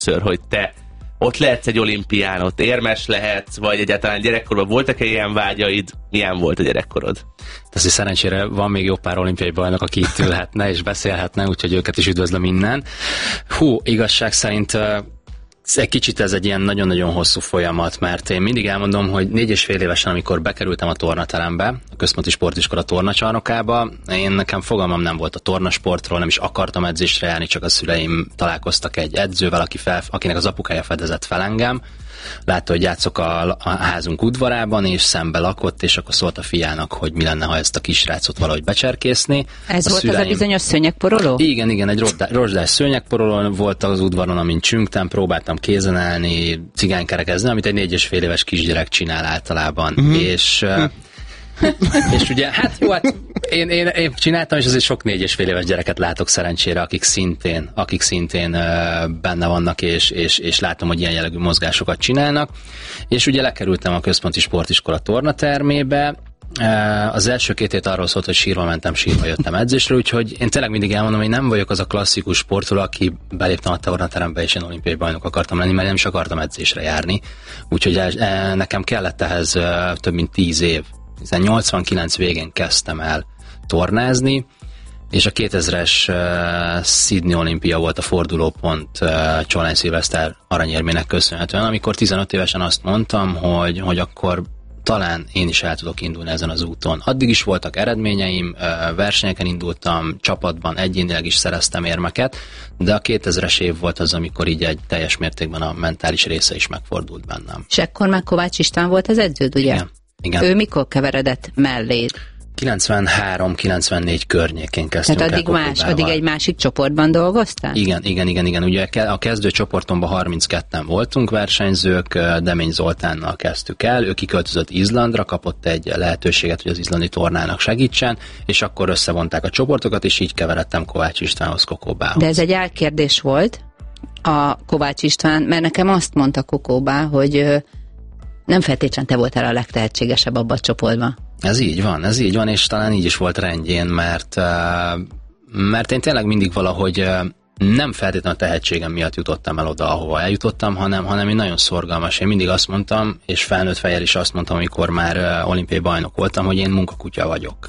először, hogy te ott lehetsz egy olimpián, ott érmes lehetsz, vagy egyáltalán gyerekkorban voltak-e ilyen vágyaid? Milyen volt a gyerekkorod? Azért szerencsére van még jó pár olimpiai bajnok, aki itt ülhetne és beszélhetne, úgyhogy őket is üdvözlöm innen. Igazság szerint egy kicsit ez egy ilyen nagyon-nagyon hosszú folyamat, mert én mindig elmondom, hogy 4,5 évesen, amikor bekerültem a tornaterembe, a Központi Sportiskola tornacsarnokába, nekem fogalmam nem volt a tornasportról, nem is akartam edzésre járni, csak a szüleim találkoztak egy edzővel, akinek az apukája fedezett fel engem. Látta, hogy játszok a házunk udvarában, és szembe lakott, és akkor szólt a fiának, hogy mi lenne, ha ezt a kisrácot valahogy becserkészni. Ez volt az a bizonyos szőnyegporoló? Igen, egy rozsdás szőnyegporoló volt az udvaron, amin csüngtem, próbáltam kézen állni, cigánykerekezni, amit egy 4,5 éves kisgyerek csinál általában. És ugye, hát jó, én csináltam, és azért sok 4,5 éves gyereket látok szerencsére, akik szintén benne vannak, és látom, hogy ilyen jellegű mozgásokat csinálnak. És ugye lekerültem a Központi Sportiskola tornatermébe. Az első 2 hét arról szólt, hogy sírva mentem, sírva jöttem edzésre, úgyhogy én tényleg mindig elmondom, hogy nem vagyok az a klasszikus sportoló, aki beléptem a tornaterembe, és én olimpiai bajnok akartam lenni, mert nem is akartam edzésre járni. Úgyhogy nekem kellett ehhez több mint 10 év. Hiszen 89 végén kezdtem el tornázni, és a 2000-es Sydney olimpia volt a fordulópont Csolány Szilveszter aranyérmének köszönhetően, amikor 15 évesen azt mondtam, hogy akkor talán én is el tudok indulni ezen az úton. Addig is voltak eredményeim, versenyeken indultam, csapatban, egyénileg is szereztem érmeket, de a 2000-es év volt az, amikor így egy teljes mértékben a mentális része is megfordult bennem. És ekkor már Kovács István volt az edződ, ugye? Igen. Ő mikor keveredett melléd? 93-94 környékén kezdtünk. Tehát addig egy másik csoportban dolgoztál? Igen. Ugye a kezdő csoportomban 32-en voltunk versenyzők, Demény Zoltánnal kezdtük el, ő kiköltözött Izlandra, kapott egy lehetőséget, hogy az izlandi tornának segítsen, és akkor összevonták a csoportokat, és így keveredtem Kovács Istvánhoz, Kokóbához. De ez egy álkérdés volt a Kovács István, mert nekem azt mondta Kokóbá, hogy nem feltétlenül te voltál a legtehetségesebb abban a csoportban. Ez így van, és talán így is volt rendjén, mert én tényleg mindig valahogy nem feltétlenül a tehetségem miatt jutottam el oda, ahova eljutottam, hanem én nagyon szorgalmas. Én mindig azt mondtam, és felnőtt fejjel is azt mondtam, amikor már olimpiai bajnok voltam, hogy én munkakutya vagyok.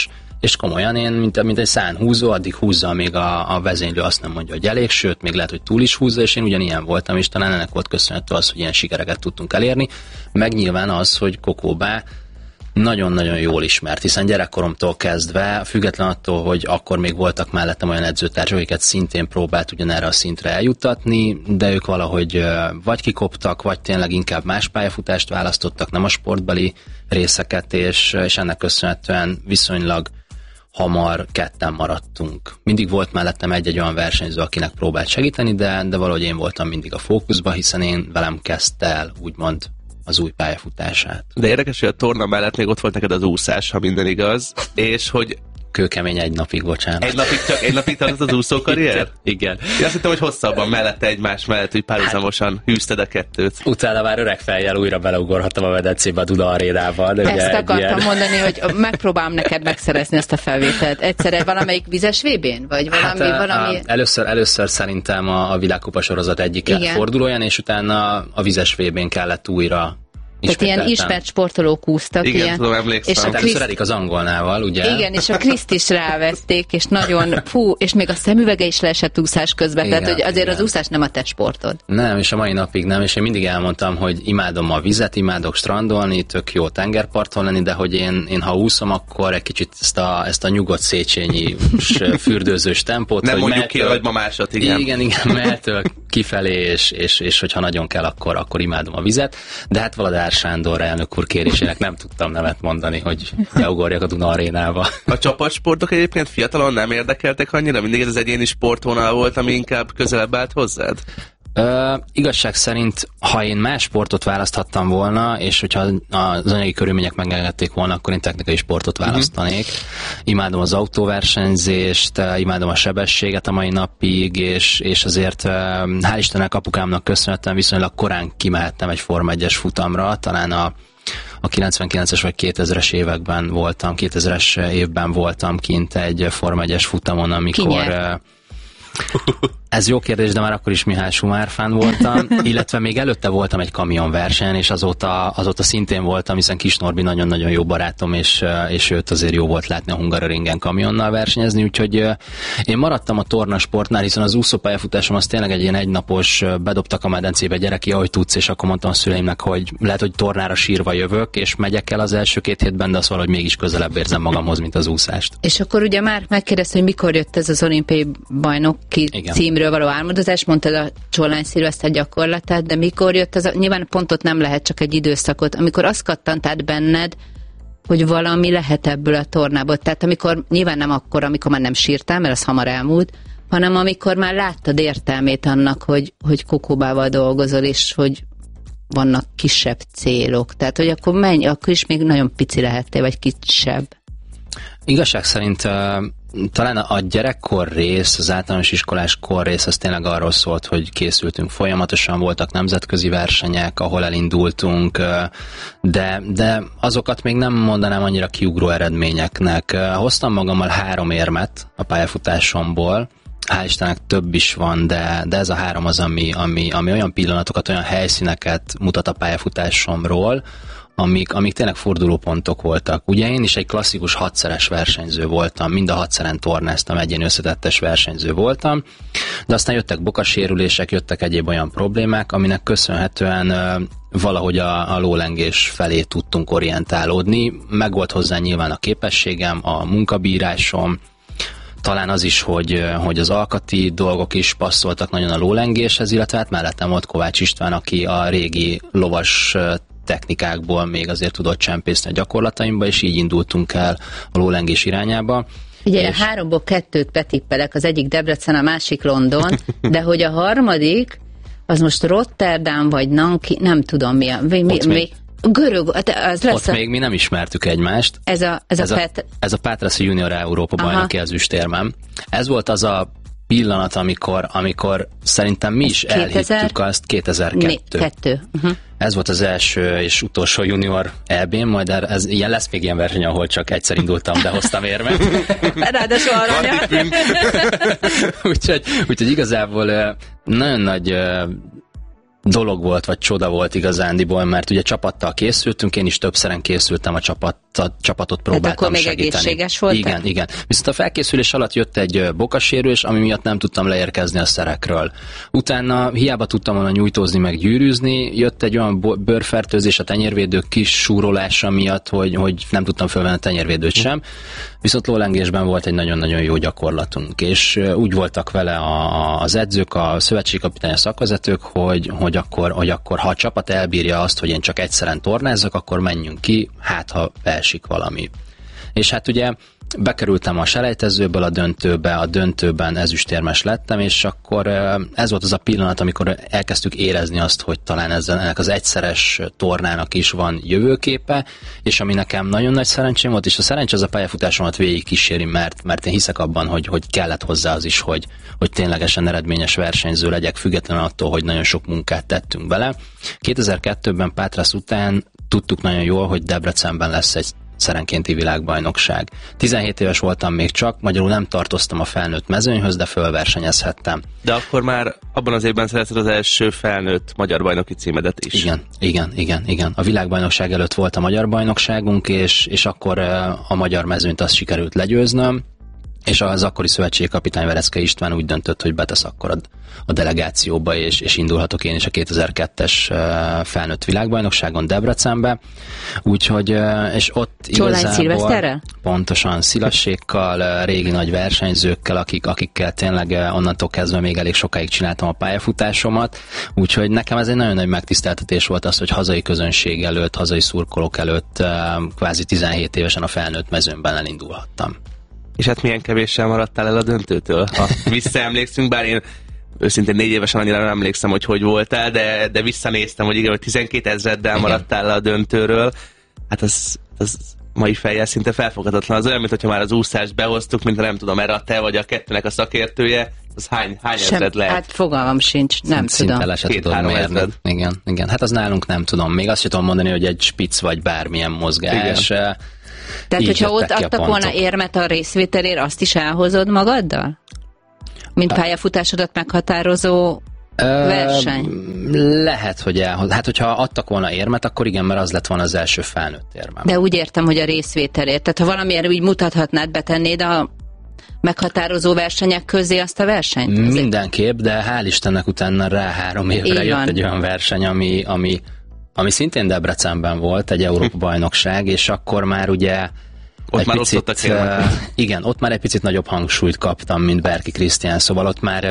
És komolyan én, mint egy szánhúzó, addig húzza, amíg a vezénylő azt nem mondja, hogy elég, sőt, még lehet, hogy túl is húzza, és én ugyanilyen voltam, és talán ennek volt köszönhető az, hogy ilyen sikereket tudtunk elérni. Meg nyilván az, hogy Kokóbá nagyon-nagyon jól ismert, hiszen gyerekkoromtól kezdve, független attól, hogy akkor még voltak mellettem olyan edzőtársak, akiket szintén próbált ugyanerre a szintre eljuttatni, de ők valahogy vagy kikoptak, vagy tényleg inkább más pályafutást választottak, nem a sportbeli részeket, és ennek köszönhetően viszonylag hamar ketten maradtunk. Mindig volt mellettem egy-egy olyan versenyző, akinek próbált segíteni, de valahogy én voltam mindig a fókuszban, hiszen én velem kezdte el, úgymond, az új pályafutását. De érdekes, hogy a torna mellett még ott volt neked az úszás, ha minden igaz, és hogy kőkemény egy napig, bocsánat. Egy napig tartott az úszókarrier? Igen. Én azt hittem, hogy hosszabban mellette egymás mellett, hogy párhuzamosan hűzted a kettőt. Utána már öreg fejjel újra beleugorhattam a medencébe a Duna arénával. Ezt akartam mondani, hogy megpróbálom neked megszerezni ezt a felvételt. Egyszerre valamelyik vizes VB-n? Vagy valami... Először szerintem a világkupa sorozat egyik fordulóján, és utána a vizes VB-n kellett újra. Tehát ilyen ismert sportolók úsztak. Igen, ilyen. tudom, emlékszem. És először Erik az angolnával, ugye? Igen, és a Kriszt is rávették, és nagyon, és még a szemüvege is leesett úszás közben, tehát hogy azért az úszás nem a te sportod. Nem, és a mai napig nem, és én mindig elmondtam, hogy imádom a vizet, imádok strandolni, tök jó tengerparton lenni, de hogy én ha úszom, akkor egy kicsit ezt a nyugodt széchenyi fürdőzős tempót. Nem mondjuk ki, hogy ma másod, igen. Igen, melltől kifelé, és hogyha nagyon kell, akkor imádom a vizet, de hát Valadár Sándor elnök úr kérésének nem tudtam nemet mondani, hogy beugorjak a Duna arénába. A csapatsportok egyébként fiatalon nem érdekeltek annyira? Mindig ez az egyéni sportvonal volt, ami inkább közelebb állt hozzád? Igazság szerint, ha én más sportot választhattam volna, és hogyha az anyagi körülmények megengedték volna, akkor én technikai sportot választanék. Imádom az autóversenyzést, imádom a sebességet a mai napig, és azért hál' Istennek apukámnak köszönhetően viszonylag korán kimehettem egy Forma 1-es futamra, talán a 99-es vagy 2000-es években voltam, 2000-es évben voltam kint egy Forma 1-es futamon, amikor... Ez jó kérdés, de már akkor is Mihály Schumacher fan voltam, illetve még előtte voltam egy kamionversenyen, és azóta szintén voltam, hiszen Kis Norbi nagyon-nagyon jó barátom, és őt azért jó volt látni a Hungaroringen kamionnal versenyezni, úgyhogy én maradtam a tornasportnál, hiszen az úszópályafutásom az tényleg egy ilyen egynapos, bedobtak a medencébe, gyereki, ahogy tudsz, és akkor mondtam a szüleimnek, hogy lehet, hogy tornára sírva jövök, és megyek el az első 2 hétben, de azt valahogy mégis közelebb érzem magamhoz, mint az úszást. És akkor ugye már megkérdezte, hogy mikor jött ez az olimpiai bajnoki címről való álmodozás, mondtad a Csollány Szilveszter gyakorlatát, de mikor jött ez nyilván pontot nem lehet, csak egy időszakot, amikor azt kattant át benned, hogy valami lehet ebből a tornából. Tehát amikor, nyilván nem akkor, amikor már nem sírtál, mert az hamar elmúlt, hanem amikor már láttad értelmét annak, hogy Kokóbával dolgozol, és hogy vannak kisebb célok. Tehát, hogy akkor menj, akkor is még nagyon pici lehettél, vagy kisebb. Igazság szerint talán a gyerekkor rész, az általános iskolás kor rész, az tényleg arról szólt, hogy készültünk folyamatosan, voltak nemzetközi versenyek, ahol elindultunk, de azokat még nem mondanám annyira kiugró eredményeknek. Hoztam magammal 3 érmet a pályafutásomból, hál' Istennek több is van, de ez a 3 az, ami olyan pillanatokat, olyan helyszíneket mutat a pályafutásomról, amik tényleg fordulópontok voltak. Ugye én is egy klasszikus 6-szeres versenyző voltam, mind a 6-szeren tornáztam, egyéni összetettes versenyző voltam, de aztán jöttek bokasérülések, jöttek egyéb olyan problémák, aminek köszönhetően valahogy a lólengés felé tudtunk orientálódni. Megvolt hozzá nyilván a képességem, a munkabírásom, talán az is, hogy az alkati dolgok is passzoltak nagyon a lólengéshez, illetve hát mellettem volt Kovács István, aki a régi lovas technikákból még azért tudott csempészni a gyakorlataimba, és így indultunk el a lólengés irányába. Ugye 3-ból 2-t betippelek, az egyik Debrecen, a másik London, de hogy a harmadik, az most Rotterdam vagy Nanki, nem tudom mi a... Görög, az lesz ott még mi nem ismertük egymást. Ez a Pátraszi Junior Európa bajnoki ezüstérmem. Ez volt az a pillanat, amikor szerintem mi is elhittük azt, 2002. Ez volt az első és utolsó junior EB-n, majd ilyen lesz még ilyen verseny, ahol csak egyszer indultam, de hoztam érmet. Ráadásul aranyat. úgyhogy igazából nagyon nagy dolog volt, vagy csoda volt igazándiból, mert ugye csapattal készültünk, én is többszeren készültem, a csapatot próbáltam akkor még segíteni. Egészséges voltál? Igen. Viszont a felkészülés alatt jött egy bokasérülés, ami miatt nem tudtam leérkezni a szerekről. Utána hiába tudtam volna nyújtózni, meg gyűrűzni, jött egy olyan bőrfertőzés a tenyérvédők kis súrolása miatt, hogy nem tudtam fölvenni a tenyérvédőt sem. Viszont lólengésben volt egy nagyon-nagyon jó gyakorlatunk, és úgy voltak vele az edzők, a szövetségkapitány, a szakvezetők, hogy akkor ha a csapat elbírja azt, hogy én csak egyszeren tornázzak, akkor menjünk ki, hát ha beesik valami. És hát ugye bekerültem a selejtezőből a döntőbe, a döntőben ezüstérmes lettem, és akkor ez volt az a pillanat, amikor elkezdtük érezni azt, hogy talán ennek az egyszeres tornának is van jövőképe, és ami nekem nagyon nagy szerencsém volt, és a szerencsé az a pályafutásomat végig kíséri, mert én hiszek abban, hogy kellett hozzá az is, hogy ténylegesen eredményes versenyző legyek, függetlenül attól, hogy nagyon sok munkát tettünk bele. 2002-ben Pátrasz után tudtuk nagyon jól, hogy Debrecenben lesz egy szerenkénti világbajnokság. 17 éves voltam még csak, magyarul nem tartoztam a felnőtt mezőnyhöz, de fölversenyezhettem. De akkor már abban az évben szerezted az első felnőtt magyar bajnoki címedet is. Igen. A világbajnokság előtt volt a magyar bajnokságunk, és akkor a magyar mezőnyt azt sikerült legyőznöm, és az akkori szövetségkapitány Verecke István úgy döntött, hogy betesz akkor a delegációba, és indulhatok én is a 2002-es felnőtt világbajnokságon Debrecenbe. Úgyhogy, és ott Csollány Szilveszterrel? Pontosan, Szilassékkal, régi nagy versenyzőkkel, akikkel tényleg onnantól kezdve még elég sokáig csináltam a pályafutásomat. Úgyhogy nekem ez egy nagyon nagy megtiszteltetés volt az, hogy hazai közönség előtt, hazai szurkolók előtt kvázi 17 évesen a felnőtt mezőnben elindulhattam. És hát milyen kevéssel maradtál el a döntőtől? Ha visszaemlékszünk, bár én őszintén 4 évesen annyira nem emlékszem, hogy voltál, de visszanéztem, hogy igen, hogy 12 000-del maradtál le a döntőről. Hát az mai fejjel szinte felfoghatatlan. Az olyan, mintha már az úszást behoztuk, mint nem tudom, erre te vagy a kettőnek a szakértője, az hány ezred lehet? Hát fogalmam sincs, nem tudom. Szinte le se tudod mérni. Igen. Hát az nálunk nem tudom. Még azt sem tudom mondani, hogy egy spic vagy bármilyen mozgás. Igen. Tehát, hogyha ott adtak volna érmet a részvételért, azt is elhozod magaddal? Mint pályafutásodat meghatározó verseny? Lehet, hogy hát hogyha adtak volna érmet, akkor igen, mert az lett volna az első felnőtt érmem. De úgy értem, hogy a részvételért. Tehát ha valamilyen úgy mutathatnád, betennéd a meghatározó versenyek közé azt a versenyt? Mindenképp, de hál' Istennek utána rá 3 évre jött egy olyan verseny, ami szintén Debrecenben volt, egy Európa-bajnokság, és akkor már ugye ott már picit, igen, ott már egy picit nagyobb hangsúlyt kaptam, mint Berki Krisztián, szóval ott már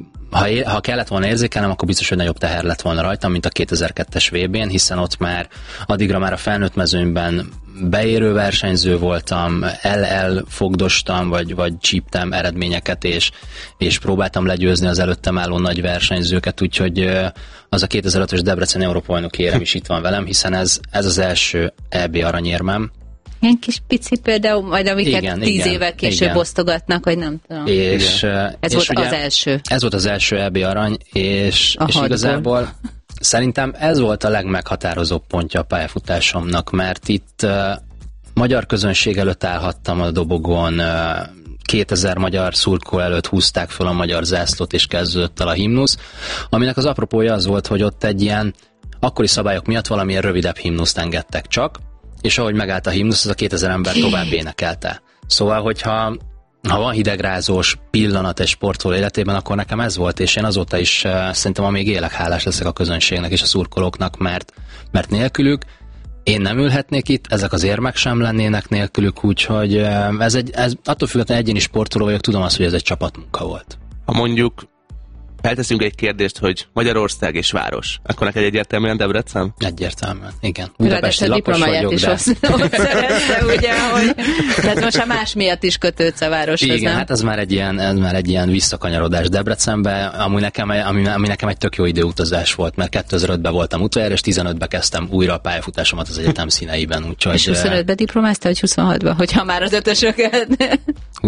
ha kellett volna érzékelnem, akkor biztos, hogy nagyobb teher lett volna rajtam, mint a 2002-es VB-n, hiszen ott már addigra már a felnőtt mezőnyben beérő versenyző voltam, elfogdostam, vagy csíptem eredményeket, és próbáltam legyőzni az előttem álló nagy versenyzőket, úgyhogy az a 2005-ös Debrecen Európa-bajnoki érem is itt van velem, hiszen ez az első EB aranyérmem. Ilyen kis pici például, majd amiket 10 évvel később osztogatnak, vagy nem tudom. Ez volt az első. Ez volt az első EB arany, és igazából szerintem ez volt a legmeghatározóbb pontja a pályafutásomnak, mert itt magyar közönség előtt állhattam a dobogon, 2000 magyar szurkoló előtt húzták fel a magyar zászlót, és kezdődött el a himnusz, aminek az apropója az volt, hogy ott egy ilyen akkori szabályok miatt valamilyen rövidebb himnuszt engedtek csak, és ahogy megállt a himnusz, az a 2000 ember tovább énekelte. Szóval, hogyha van hidegrázós pillanat egy sportoló életében, akkor nekem ez volt, és én azóta is szerintem amíg élek, hálás leszek a közönségnek és a szurkolóknak, mert nélkülük én nem ülhetnék itt, ezek az érmek sem lennének nélkülük, úgyhogy ez attól függetlenül egyéni sportoló vagyok, tudom azt, hogy ez egy csapatmunka volt. Ha mondjuk felteszünk egy kérdést, hogy Magyarország és város, akkor neked egyértelműen Debrecen? Egyértelműen, igen. Budapesti lakos vagyok, is ott szerezte, ugye, hogy tehát most már más miatt is kötődsz a városhoz, igen, nem? Hát ez már egy ilyen visszakanyarodás Debrecenbe, ami nekem egy tök jó időutazás volt, mert 2005-ben voltam utoljára, és 15-ben kezdtem újra a pályafutásomat az egyetem színeiben, úgyhogy... És 25-ben diplomáztál, vagy 26-ban, hogyha már az ötösöket?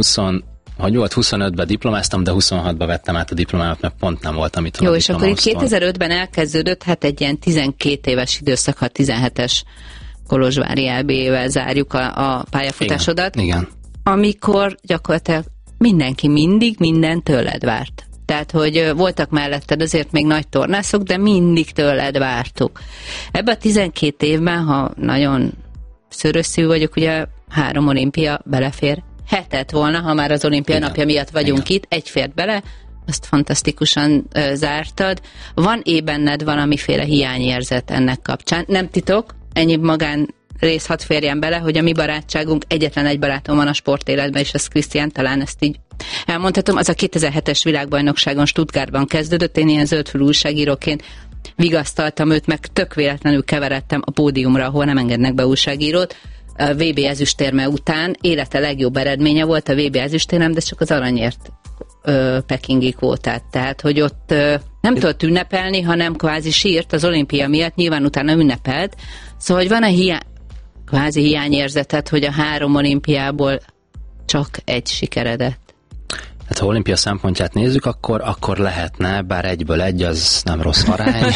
25-ben diplomáztam, de 26-ban vettem át a diplomámat, mert pont nem voltam itt. Jó, és akkor itt 2005-ben elkezdődött, hát egy ilyen 12 éves időszak, ha 17-es kolozsvári EB-vel zárjuk a pályafutásodat. Igen. Amikor gyakorlatilag mindenki mindig mindent tőled várt. Tehát, hogy voltak melletted azért még nagy tornászok, de mindig tőled vártuk. Ebben a 12 évben, ha nagyon szörösszű vagyok, ugye 3 olimpia belefér, 7 volna, ha már az olimpia napja miatt vagyunk itt, egy fért bele, azt fantasztikusan zártad. Van-e benned valamiféle hiányérzet ennek kapcsán? Nem titok, ennyi magán rész hadd férjen bele, hogy a mi barátságunk, egyetlen egy barátom van a sportéletben, és az Krisztián, talán ezt így elmondhatom, az a 2007-es világbajnokságon Stuttgartban kezdődött, én ilyen zöldfülű újságíróként vigasztaltam őt, meg tök véletlenül keveredtem a pódiumra, ahol nem engednek be újságírót, a VB ezüstérme után élete legjobb eredménye volt a VB ezüstérem, de csak az aranyért Pekingi kvótát. Tehát, hogy ott nem tudott ünnepelni, hanem kvázi sírt az olimpia miatt, nyilván utána ünnepelt. Szóval, hogy van a kvázi hiányérzetet, hogy a 3 olimpiából csak egy sikeredett. Hát ha olimpia szempontját nézzük, akkor lehetne, bár 1-ből 1 az nem rossz arány.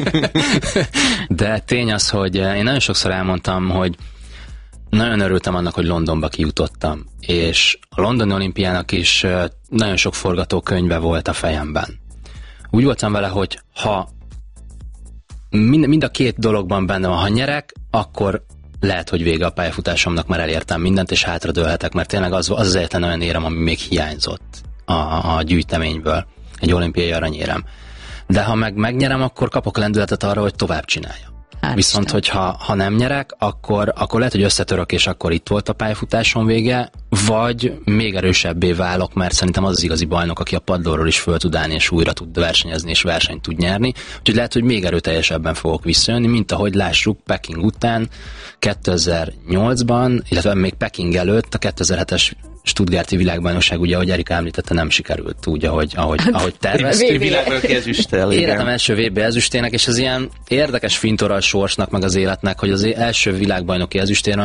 De tény az, hogy én nagyon sokszor elmondtam, hogy nagyon örültem annak, hogy Londonba kijutottam, és a londoni olimpiának is nagyon sok forgatókönyve volt a fejemben. Úgy voltam vele, hogy ha mind a 2 dologban benne van, ha nyerek, akkor lehet, hogy vége a pályafutásomnak, már elértem mindent, és hátradőlhetek, mert tényleg az egyetlen olyan érem, ami még hiányzott a gyűjteményből, egy olimpiai aranyérem. De ha megnyerem, akkor kapok lendületet arra, hogy tovább csináljam. Viszont, hogyha nem nyerek, akkor lehet, hogy összetörök, és akkor itt volt a pályafutásom vége, vagy még erősebbé válok, mert szerintem az igazi bajnok, aki a padlóról is föl tud állni, és újra tud versenyezni, és versenyt tud nyerni. Úgyhogy lehet, hogy még erőteljesebben fogok visszajönni, mint ahogy lássuk Peking után 2008-ban, illetve még Peking előtt a 2007-es Stuttgarti világbajnokság, ugye, ahogy Erika említette, nem sikerült úgy, ahogy terveztük. Életem első VB ezüstének, és ez ilyen érdekes fintora a sorsnak, meg az életnek, hogy az első világbajnoki ezüstérem meg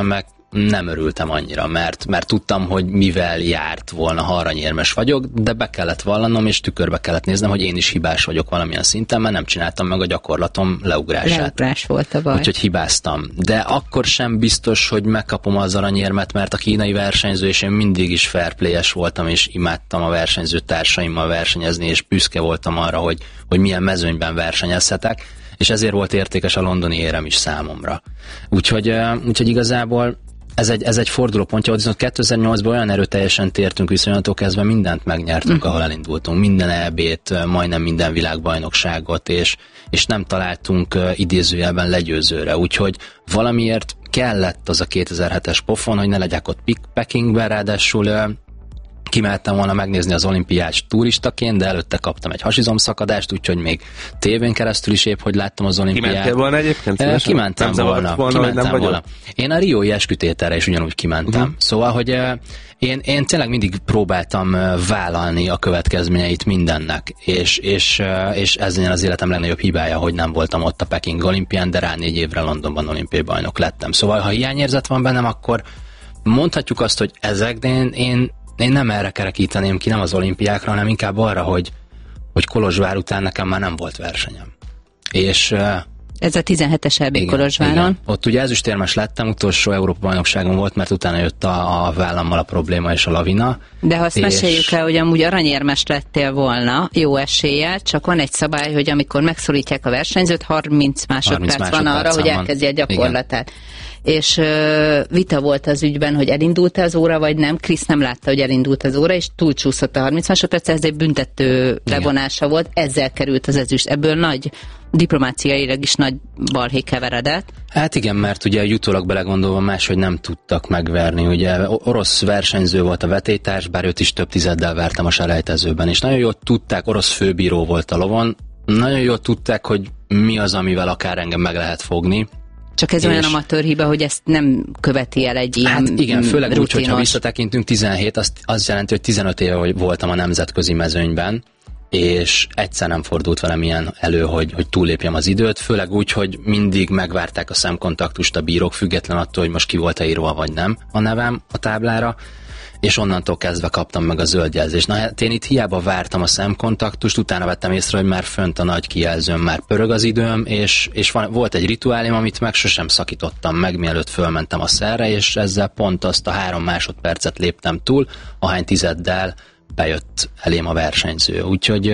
nem örültem annyira, mert tudtam, hogy mivel járt volna, ha aranyérmes vagyok, de be kellett vallanom, és tükörbe kellett néznem, hogy én is hibás vagyok valamilyen szinten, mert nem csináltam meg a gyakorlatom leugrását. Leugrás volt a baj. Úgyhogy hibáztam. De akkor sem biztos, hogy megkapom az aranyérmet, mert a kínai versenyző, és én mindig is fair play-es voltam, és imádtam a versenyző társaimmal versenyezni, és büszke voltam arra, hogy milyen mezőnyben versenyezhetek, és ezért volt értékes a londoni érem is számomra. Úgyhogy igazából ez egy fordulópontja, viszont 2008-ban olyan erőteljesen tértünk viszonylatok kezdve, mindent megnyertünk, ahol elindultunk. Minden EB-t, majdnem minden világbajnokságot, és nem találtunk idézőjelben legyőzőre. Úgyhogy valamiért kellett az a 2007-es pofon, hogy ne legyek ott Pekingben, ráadásul kimehettem volna megnézni az olimpiát turistaként, de előtte kaptam egy hasizomszakadást, úgyhogy még tévén keresztül is épp, hogy láttam az olimpiát. Kimentél volna egyébként? Kimentem volna. Én a riói eskütételre is ugyanúgy kimentem. Szóval, hogy én tényleg mindig próbáltam vállalni a következményeit mindennek, és ez az életem legnagyobb hibája, hogy nem voltam ott a Peking olimpián, de rá 4 évre Londonban olimpiai bajnok lettem. Szóval, ha hiányérzet van bennem, akkor mondhatjuk azt, hogy ezek, de én nem erre kerekíteném ki, nem az olimpiákra, hanem inkább arra, hogy Kolozsvár után nekem már nem volt versenyem. És ez a 17-es EB Kolozsváron. Igen. Ott ugye ezüstérmes lettem, utolsó Európa-bajnokságon volt, mert utána jött a vállammal a probléma és a lavina. De ha azt meséljük el, hogy amúgy aranyérmes lettél volna, jó eséllyel, csak van egy szabály, hogy amikor megszólítják a versenyzőt, 30 másodperc van arra, hogy elkezdje a gyakorlatát. Igen. És vita volt az ügyben, hogy elindult az óra, vagy nem. Krisz nem látta, hogy elindult az óra, és túlcsúszott a 30 másodperc, ez egy büntető levonása volt, ezzel került az ezüst. Ebből nagy diplomáciailag is nagy balhé keveredett. Hát igen, mert ugye utólag belegondolva máshogy nem tudtak megverni. Ugye orosz versenyző volt a vetélytárs, bár őt is több tizeddel vertem a selejtezőben, és nagyon jól tudták, orosz főbíró volt a lovon, nagyon jól tudták, hogy mi az, amivel akár engem meg lehet fogni. Csak ez olyan amatőr hiba, hogy ezt nem követi el egy ilyen igen, főleg úgy, hogyha visszatekintünk, 17, az jelenti, hogy 15 éve voltam a nemzetközi mezőnyben, és egyszer nem fordult velem ilyen elő, hogy túllépjem az időt, főleg úgy, hogy mindig megvárták a szemkontaktust a bírók, független attól, hogy most ki volt-e írva vagy nem a nevem a táblára, és onnantól kezdve kaptam meg a zöld jelzést. Na hát én itt hiába vártam a szemkontaktust, utána vettem észre, hogy már fönt a nagy kijelzőm, már pörög az időm, és volt egy rituálém, amit meg sosem szakítottam meg, mielőtt fölmentem a szerre, és ezzel pont azt a 3 másodpercet léptem túl, ahány tizeddel bejött elém a versenyző. Úgyhogy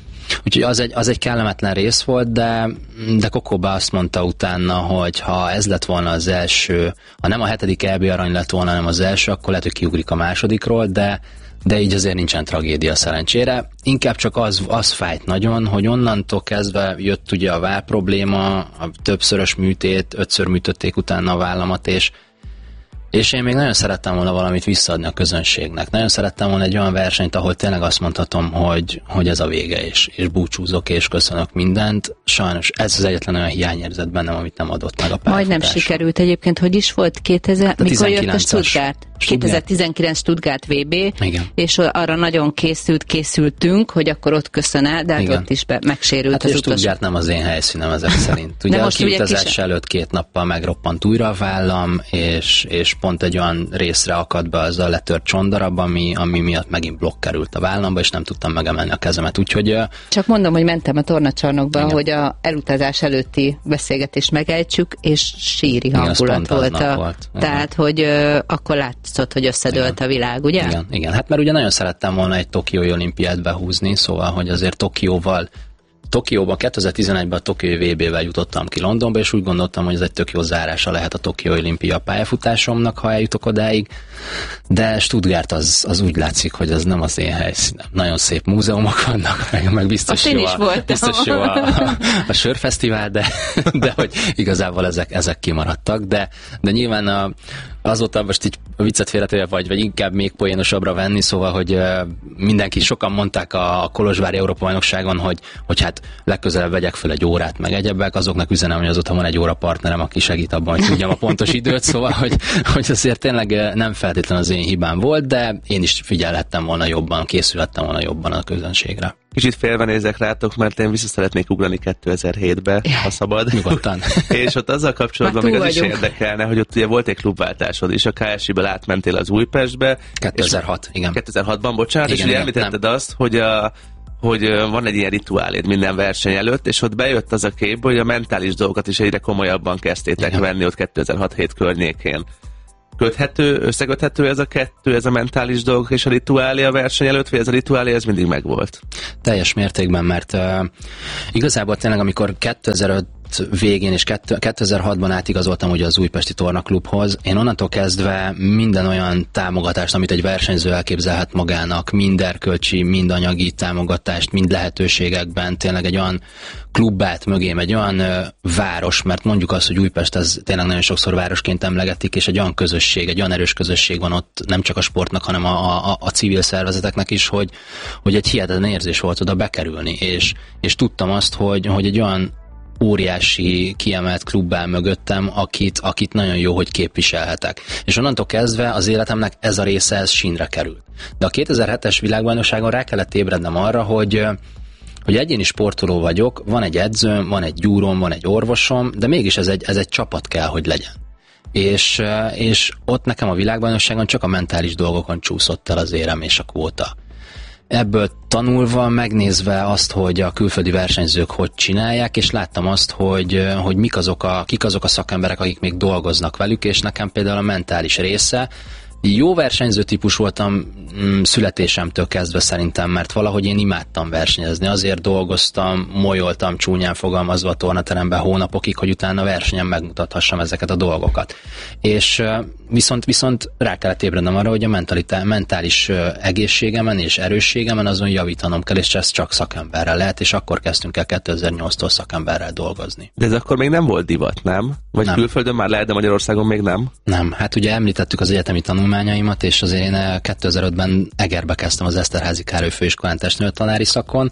az egy kellemetlen rész volt, de Kokóba azt mondta utána, hogy ha ez lett volna az első, ha nem a 7. EB arany lett volna, hanem az első, akkor lehet, hogy kiugrik a másodikról, de így azért nincsen tragédia szerencsére. Inkább csak az fájt nagyon, hogy onnantól kezdve jött ugye a váll probléma, a többszörös műtét, 5-ször műtötték utána a vállamat, és én még nagyon szerettem volna valamit visszaadni a közönségnek. Nagyon szerettem volna egy olyan versenyt, ahol tényleg azt mondhatom, hogy ez a vége, és búcsúzok, és köszönök mindent. Sajnos ez az egyetlen olyan hiányérzet bennem, amit nem adott meg a pályafutás. Majdnem sikerült egyébként, hogy is volt 2000, mikor jött a Stuttgart? 2019 Stuttgart VB, igen. És arra nagyon készültünk, hogy akkor ott köszön el, de hát ott is megsérült az utas. Stuttgart nem az én helyszínem ezek szerint. Ugye a kiutazás előtt 2 nappal megroppant újra a vállam, és pont egy olyan részre akadt be az a letört csondarab, ami miatt megint blokk került a vállamba, és nem tudtam megemelni a kezemet. Úgyhogy... Csak mondom, hogy mentem a tornacsarnokba, igen, hogy a elutazás előtti beszélgetést megejtsük, és síri hangulat volt. Tehát, hogy akkor látszott, hogy összedőlt a világ, ugye? Igen, hát mert ugye nagyon szerettem volna egy tokiói olimpiát behúzni, szóval, hogy azért Tokióban 2011-ben a Tokiói VB-vel jutottam ki Londonba, és úgy gondoltam, hogy ez egy tök jó zárása lehet a Tokiói olimpia pályafutásomnak, ha eljutok odáig, de Stuttgart az úgy látszik, hogy az nem az én helyszínem. Nagyon szép múzeumok vannak, meg biztos jó a sörfesztivál, de hogy igazából ezek kimaradtak, de nyilván azóta most így viccet félretéve vagy inkább még poénosabbra venni, szóval, hogy sokan mondták a kolozsvári Európa-bajnokságon, hogy hát legközelebb vegyek föl egy órát, meg egyebek, azoknak üzenem, hogy azóta van egy óra partnerem, aki segít abban, hogy tudjam a pontos időt, szóval, hogy azért tényleg nem feltétlenül az én hibám volt, de én is figyelhettem volna jobban, készülhettem volna jobban a közönségre. Kicsit félve nézek rátok, mert én vissza szeretnék ugrani 2007-be, ha szabad. Nyugodtan. És ott azzal kapcsolatban még az is érdekelne, hogy ott ugye volt egy klubváltásod is, a KSI-ből átmentél az Újpestbe. 2006, igen. 2006-ban, bocsánat, igen, és ugye említetted azt, hogy van egy ilyen rituáléd minden verseny előtt, és ott bejött az a kép, hogy a mentális dolgokat is egyre komolyabban kezdtétek venni ott 2006-7 környékén. Összeköthető ez a kettő, ez a mentális dolgok és a rituálé a verseny előtt, vagy ez a rituálé, ez mindig megvolt? Teljes mértékben, mert igazából tényleg, amikor 2005 végén és 2006-ban átigazoltam ugye az Újpesti Tornaklubhoz, én onnantól kezdve minden olyan támogatást, amit egy versenyző elképzelhet magának, mind erkölcsi, mind anyagi támogatást, mind lehetőségekben, tényleg egy olyan klubbát mögém, egy olyan város, mert mondjuk azt, hogy Újpest, ez tényleg nagyon sokszor városként emlegetik, és egy olyan közösség, egy olyan erős közösség van ott, nem csak a sportnak, hanem a civil szervezeteknek is, hogy egy hihetetlen érzés volt oda bekerülni, és tudtam azt, hogy egy olyan óriási kiemelt klubbá mögöttem, akit nagyon jó, hogy képviselhetek. És onnantól kezdve az életemnek ez a része, ez sínre került. De a 2007-es világbajnokságon rá kellett ébrednem arra, hogy egyéni sportoló vagyok, van egy edzőm, van egy gyúrom, van egy orvosom, de mégis ez egy csapat kell, hogy legyen. És ott nekem a világbajnokságon csak a mentális dolgokon csúszott el az érem és a kvóta. Ebből tanulva, megnézve azt, hogy a külföldi versenyzők hogy csinálják, és láttam azt, hogy kik azok a szakemberek, akik még dolgoznak velük, és nekem például a mentális része. Jó versenyző típus voltam születésemtől kezdve szerintem, mert valahogy én imádtam versenyezni. Azért dolgoztam, molyoltam csúnyán fogalmazva a tornateremben hónapokig, hogy utána versenyen megmutathassam ezeket a dolgokat. És viszont rá kellett ébrednem arra, hogy a mentális egészségemen és erősségemen azon javítanom kell, és ez csak szakemberrel lehet, és akkor kezdtünk el 2008-tól szakemberrel dolgozni. De ez akkor még nem volt divat, nem? Vagy nem. Külföldön már lehet, de Magyarországon még nem? Nem, hát ugye említettük az egyetemi tanulmányaimat, és azért én 2005-ben Egerbe kezdtem az Eszterházy Károly Főiskolán testnevelőtanári szakon,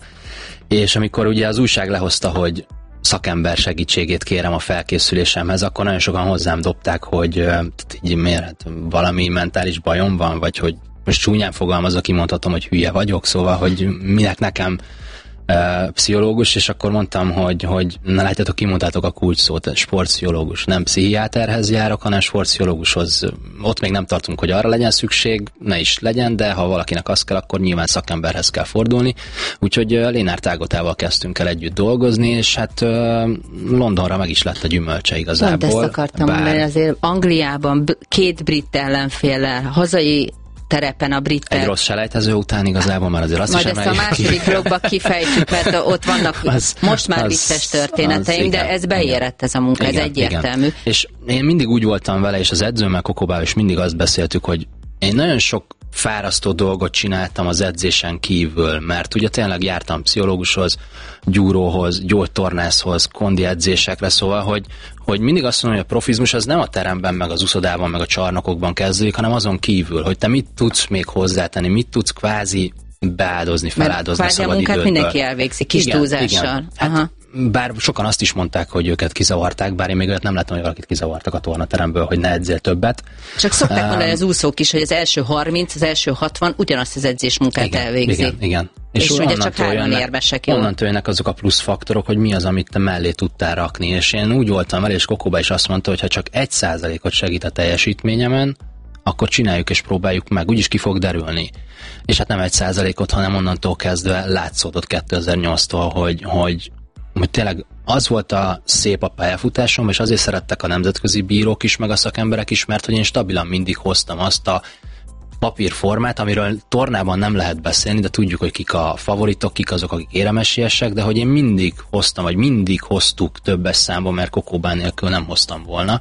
és amikor ugye az újság lehozta, hogy szakember segítségét kérem a felkészülésemhez, akkor nagyon sokan hozzám dobták, hogy így miért, valami mentális bajom van, vagy hogy most csúnyán fogalmazva kimondhatom, hogy hülye vagyok, szóval, hogy minek nekem pszichológus, és akkor mondtam, hogy na látjátok, kimondtátok a kulcs szót, sportpszichológus, nem pszichiáterhez járok, hanem sportpszichológushoz. Ott még nem tartunk, hogy arra legyen szükség, ne is legyen, de ha valakinek az kell, akkor nyilván szakemberhez kell fordulni. Úgyhogy Lénárd Ágotával kezdtünk el együtt dolgozni, és hát Londonra meg is lett a gyümölcse igazából. Pont ezt akartam mondani, azért Angliában 2 brit ellenféllel, hazai terepen a brit. Egy rossz selejtező után igazából már azért azt majd is ezt a második blogba kifejtjük, mert ott vannak most már vicces történeteim, de ez beérett ez a munka, igen, ez egyértelmű. Igen. És én mindig úgy voltam vele, és az edzőmmel, Kokobával is mindig azt beszéltük, hogy én nagyon sok fárasztó dolgot csináltam az edzésen kívül, mert ugye tényleg jártam pszichológushoz, gyúróhoz, gyógytornászhoz, kondi edzésekre, szóval, hogy mindig azt mondom, hogy a profizmus az nem a teremben, meg az uszodában, meg a csarnokokban kezdődik, hanem azon kívül, hogy te mit tudsz még hozzátenni, mit tudsz kvázi beáldozni, feláldozni a szabadidődből. Mert kvázi a munkát mindenki elvégzi, kis túlzással. Igen. Hát, bár sokan azt is mondták, hogy őket kizavarták, bár én még olyat nem láttam, hogy valakit kizavartak a tornateremből, hogy ne edzél többet. Csak szokták mondani az úszók is, hogy az első 30, az első 60 ugyanazt az edzésmunkát elvégzi. Igen. És ugye csak 3 érmesek, jó? Onnantól jönnek azok a plusz faktorok, hogy mi az, amit te mellé tudtál rakni. És én úgy voltam vele, és Kokoba is azt mondta, hogy ha csak 1%-ot segít a teljesítményemen, akkor csináljuk és próbáljuk meg, úgyis ki fog derülni. És hát nem 1%-ot, hanem onnantól kezdve látszódott 2008-tól, hogy tényleg az volt a szép a pályafutásom, és azért szerettek a nemzetközi bírók is, meg a szakemberek is, mert hogy én stabilan mindig hoztam azt a papírformát, amiről tornában nem lehet beszélni, de tudjuk, hogy kik a favoritok, kik azok, akik éremesiesek, de hogy én mindig hoztam, vagy mindig hoztuk többes számban, mert Kokóbán nélkül nem hoztam volna.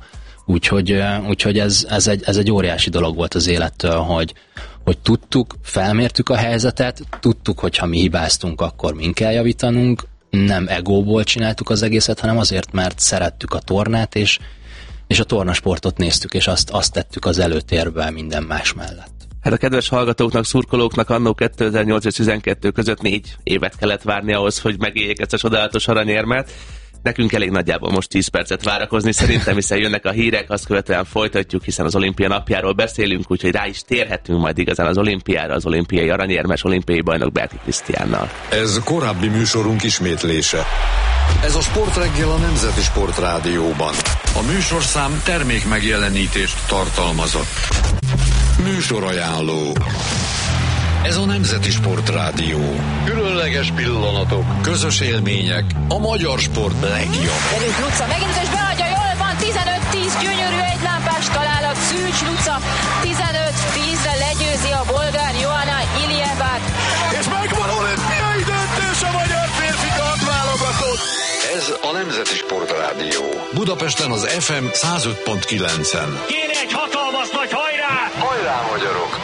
Úgyhogy ez egy óriási dolog volt az élettől, hogy tudtuk, felmértük a helyzetet, tudtuk, hogy ha mi hibáztunk, akkor min kell javítanunk, nem egóból csináltuk az egészet, hanem azért, mert szerettük a tornát, és a tornasportot néztük, és azt tettük az előtérbe minden más mellett. Hát a kedves hallgatóknak, szurkolóknak annó 2008 és 2012 között 4 évet kellett várni ahhoz, hogy megéljék ezt a csodálatos aranyérmet. nekünk elég nagyjából most 10 percet várakozni szerintem, hiszen jönnek a hírek, azt követően folytatjuk, hiszen az olimpia napjáról beszélünk, úgyhogy rá is térhetünk majd igazán az olimpiára, az olimpiai aranyérmes olimpiai bajnok Berki Krisztiánnal. Ez korábbi műsorunk ismétlése. Ez a Sportreggel a Nemzeti Sportrádióban. A műsorszám termék megjelenítést tartalmazott. Műsorajánló. Ez a Nemzeti Sportrádió. Különleges pillanatok, közös élmények, a magyar sport legjobb. Erős Luca, megint és beadja, jól van, 15-10, gyönyörű egylámpás találat, Szűcs Luca, 15-10-re legyőzi a bolgár Joanna Ilievát. És megvan olimpiai döntés a magyar férfi kardválogatott. Ez a Nemzeti Sportrádió. Budapesten az FM 105.9-en. Kéne egy hatalmas nagy hajrá! Hajrá, magyarok!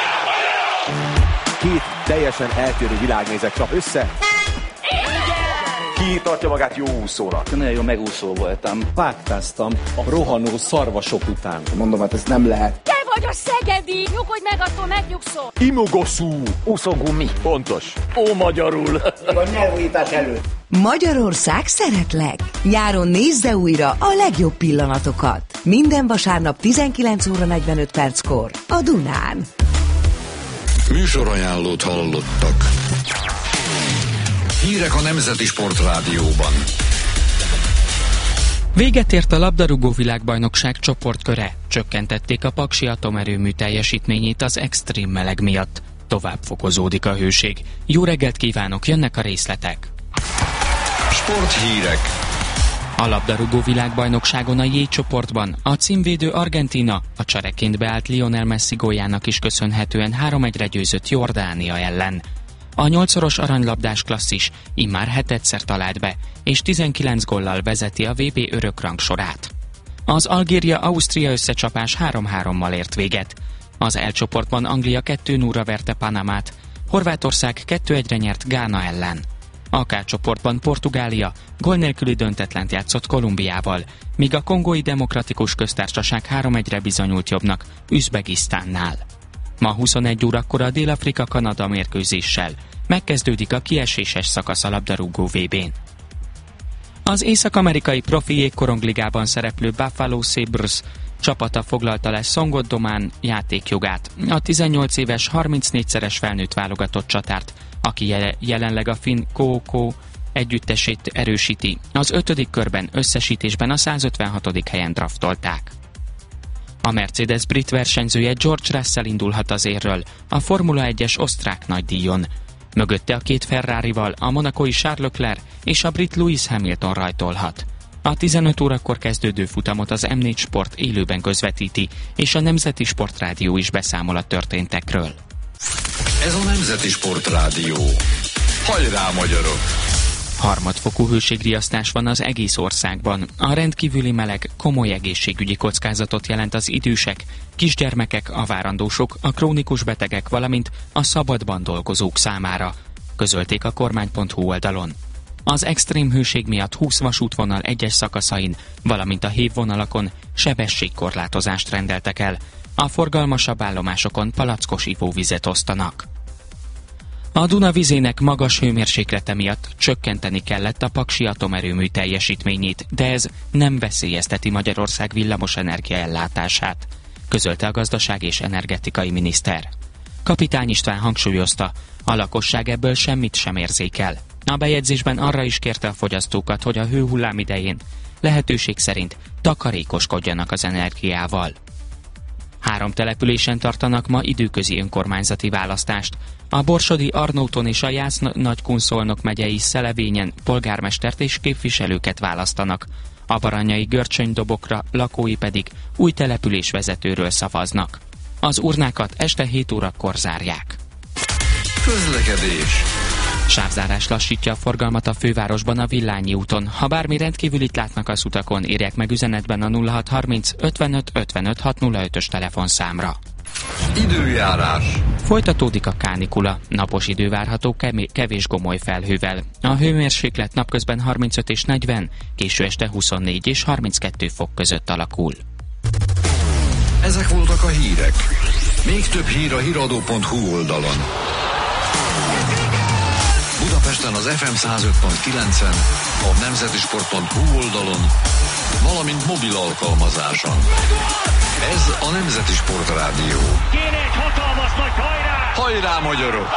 Két teljesen eltérő világnézet csap össze. Ki tartja magát jó úszónak? Nagyon jó megúszó voltam. Páttáztam a rohanó szarvasok után. Mondom, hát ez nem lehet. Te vagy a szegedi! Nyugodj meg, attól megnyugszol! Imogoszú. Úszógumi. Pontos. Ó, magyarul. A nyelvújítás előtt. Magyarország szeretlek! Nyáron nézze újra a legjobb pillanatokat. Minden vasárnap 19 óra 45 perckor a Dunán. Műsorajánlót hallottak. Hírek a Nemzeti Sportrádióban. Véget ért a labdarúgó világbajnokság csoportköre. Csökkentették a paksi atomerőmű teljesítményét az extrém meleg miatt. Tovább fokozódik a hőség. Jó reggelt kívánok, jönnek a részletek. Sporthírek. A labdarúgó világbajnokságon a J csoportban a címvédő Argentína a csereként beállt Lionel Messi góljának is köszönhetően 3-1-re győzött Jordánia ellen. A 8-szoros aranylabdás klasszis immár 7-szer talált be, és 19 góllal vezeti a VB örökrang sorát. Az Algéria-Ausztria összecsapás 3-3-mal ért véget. Az L csoportban Anglia 2-0-ra verte Panamát, Horvátország 2-1-re nyert Gána ellen. A K csoportban Portugália gól nélküli döntetlent játszott Kolumbiával, míg a Kongói Demokratikus Köztársaság 3-1-re bizonyult jobbnak Üzbegisztánnál. Ma 21 órakor a Dél-Afrika-Kanada mérkőzéssel megkezdődik a kieséses szakasz a labdarúgó VB-n. Az észak-amerikai profi jégkorongligában szereplő Buffalo Sabres csapata foglalta le Songot Domán játékjogát, a 18 éves 34-szeres felnőtt válogatott csatárt, aki jelenleg a finn KK együttesét erősíti. Az 5. körben összesítésben a 156. helyen draftolták. A Mercedes brit versenyzője George Russell indulhat az érről a Formula 1-es osztrák nagydíjon. Mögötte a két Ferrarival a monacói Charles Leclerc és a brit Lewis Hamilton rajtolhat. A 15 órakor kezdődő futamot az M4 Sport élőben közvetíti, és a Nemzeti Sportrádió is beszámol a történtekről. Ez a Nemzeti Sportrádió. Hajrá, magyarok! Harmadfokú hőségriasztás van az egész országban. A rendkívüli meleg komoly egészségügyi kockázatot jelent az idősek, kisgyermekek, a várandósok, a krónikus betegek, valamint a szabadban dolgozók számára, közölték a kormány.hu oldalon. Az extrém hőség miatt 20 vasútvonal egyes szakaszain, valamint a hévvonalakon sebességkorlátozást rendeltek el. A forgalmasabb állomásokon palackos ivóvizet osztanak. A Duna vizének magas hőmérséklete miatt csökkenteni kellett a paksi atomerőmű teljesítményét, de ez nem veszélyezteti Magyarország villamosenergia ellátását, közölte a gazdaság és energetikai miniszter. Kapitány István hangsúlyozta, a lakosság ebből semmit sem érzékel. A bejegyzésben arra is kérte a fogyasztókat, hogy a hőhullám idején lehetőség szerint takarékoskodjanak az energiával. 3 településen tartanak ma időközi önkormányzati választást. A borsodi Arnóton és a Jász-Nagykunszolnok megyei Szelevényen polgármestert és képviselőket választanak. A baranyai Görcsöny-Dobokra lakói pedig új településvezetőről szavaznak. Az urnákat este 7 órakor zárják. Közlekedés. Sávzárás lassítja a forgalmat a fővárosban a Villányi úton. Ha bármi rendkívülit látnak az utakon, írják meg üzenetben a 0630 55 55 605-ös telefonszámra. Időjárás. Folytatódik a kánikula. Napos idő várható kevés gomoly felhővel. A hőmérséklet napközben 35 és 40, késő este 24 és 32 fok között alakul. Ezek voltak a hírek. Még több hír a hiradó.hu oldalon. Budapesten az FM 105.9-en, a nemzetisport.hu oldalon, valamint mobil alkalmazáson. Ez a Nemzeti Sport Rádió. Kéne egy hatalmas nagy hajrá! Hajrá, magyarok!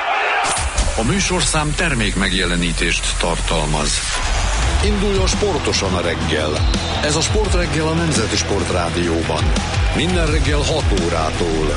A műsorszám termék megjelenítést tartalmaz. Induljon sportosan a reggel. Ez a Sportreggel a Nemzeti Sport Rádióban. Minden reggel 6 órától.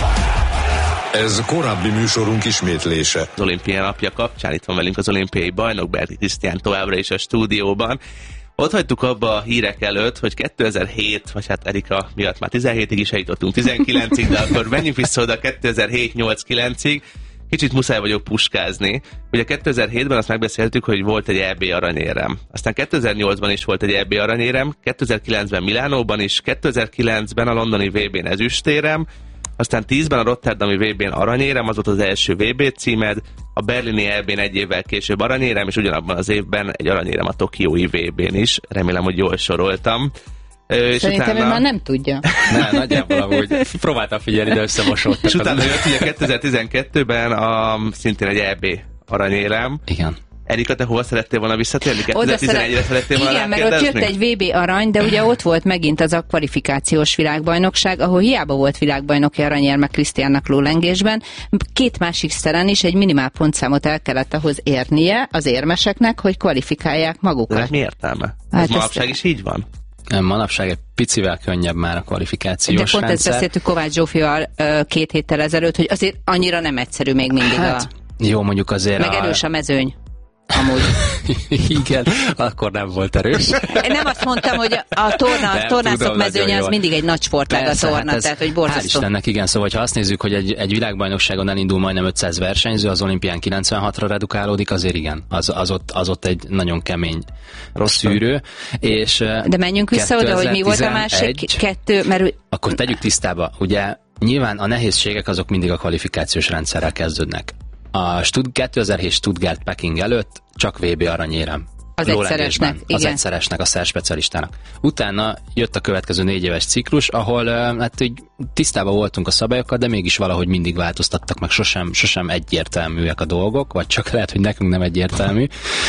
Ez korábbi műsorunk ismétlése. Az olimpia napja kapcsán itt van velünk az olimpiai bajnok Berti Krisztián továbbra is a stúdióban. Ott hagytuk abba a hírek előtt, hogy 2007, vagy hát Erika miatt már 17-ig is eljutottunk, 19-ig, de akkor menjünk vissza oda 2007-8-9-ig. Kicsit muszáj vagyok puskázni. Ugye 2007-ben azt megbeszéltük, hogy volt egy EB aranyérem. Aztán 2008-ban is volt egy EB aranyérem, 2009-ben Milánóban is, 2009-ben a londoni VB-n ezüstérem, aztán 10-ben a rotterdami VB-n aranyérem, az volt az első VB címed, a berlini EB-n egy évvel később aranyérem, és ugyanabban az évben egy aranyérem a tokiói VB-n is. Remélem, hogy jól soroltam. Szerintem ő már nem tudja. Nem, nagyjából amúgy próbáltam figyelni, de összemosodtak. És utána jött ugye 2012-ben szintén egy EB aranyérem. Igen. Erika, te hova szerettél volna visszatérni? 2011-re szerettél volna igen, mert ott jött egy VB arany, de ugye ott volt megint az a kvalifikációs világbajnokság, ahol hiába volt világbajnoki aranyérme Krisztiánnak lólengésben, két másik szeren is egy minimál pontszámot el kellett ahhoz érnie az érmeseknek, hogy kvalifikálják magukat. De mi értelme? Hát ez manapság is így van? Manapság egy picivel könnyebb már a kvalifikációs rendszer. De pont ezt beszéltük Kovács Zsófival 2 héttel ezelőtt, hogy azért annyira nem egyszerű még mindig jó, mondjuk azért meg erős a mezőny. Amúgy. Igen, akkor nem volt erős. Nem azt mondtam, hogy a tornászok mezőnye az mindig egy nagy sportág a torna, tehát hogy borzasztó. Hál' Istennek, igen, szóval ha azt nézzük, hogy egy világbajnokságon elindul majdnem 500 versenyző, az olimpián 96-ra redukálódik, azért igen, az ott egy nagyon kemény rossz szűrő. És de menjünk vissza oda, hogy mi volt a másik kettő, mert... Akkor tegyük tisztába, ugye nyilván a nehézségek azok mindig a kvalifikációs rendszerrel kezdődnek. A 2007 Stuttgart Peking előtt csak VB aranyérem. Az egyszeresnek, igen. Az egyszeresnek, a szerspecialistának. Utána jött a következő 4 éves ciklus, ahol hát így tisztában voltunk a szabályokkal, de mégis valahogy mindig változtattak, meg sosem egyértelműek a dolgok, vagy csak lehet, hogy nekünk nem egyértelmű.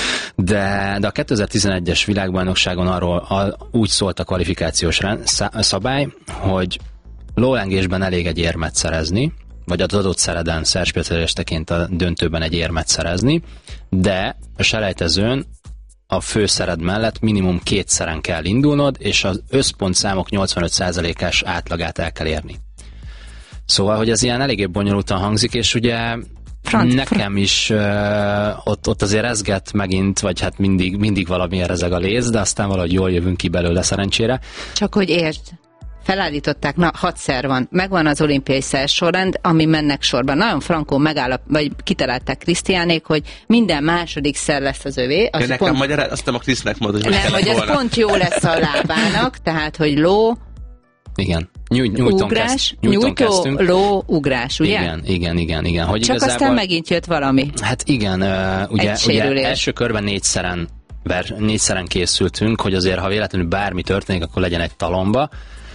De a 2011-es világbajnokságon arról úgy szólt a kvalifikációs szabály, hogy lólengésben elég egy érmet szerezni, vagy az adott szereden szerspecialistaként a döntőben egy érmet szerezni, de a selejtezőn a főszered mellett minimum 2 szeren kell indulnod, és az összpontszámok 85%-ás átlagát el kell érni. Szóval, hogy ez ilyen eléggé bonyolultan hangzik, és ugye nekem is ott azért rezget megint, vagy hát mindig valamilyen rezeg a léz, de aztán valahogy jól jövünk ki belőle szerencsére. Csak hogy értsd, felállították, 6 szer van, megvan az olimpiai szersorrend, ami mennek sorban. Nagyon frankon vagy kitalálták Krisztiánék, hogy minden második szer lesz az övé. Az nekem pont... magyarán, azt nem a Krisznek mondod, hogy nem, hogy ez pont jó lesz a lábának, tehát, hogy ló, igen. Ugrás, nyújtó, ló, ugrás, ugye? Igen. Hogy csak igazából... aztán megint jött valami. Hát igen, ugye első körben 4 szeren készültünk, hogy azért, ha véletlenül bármi történik, akkor legyen egy talomba.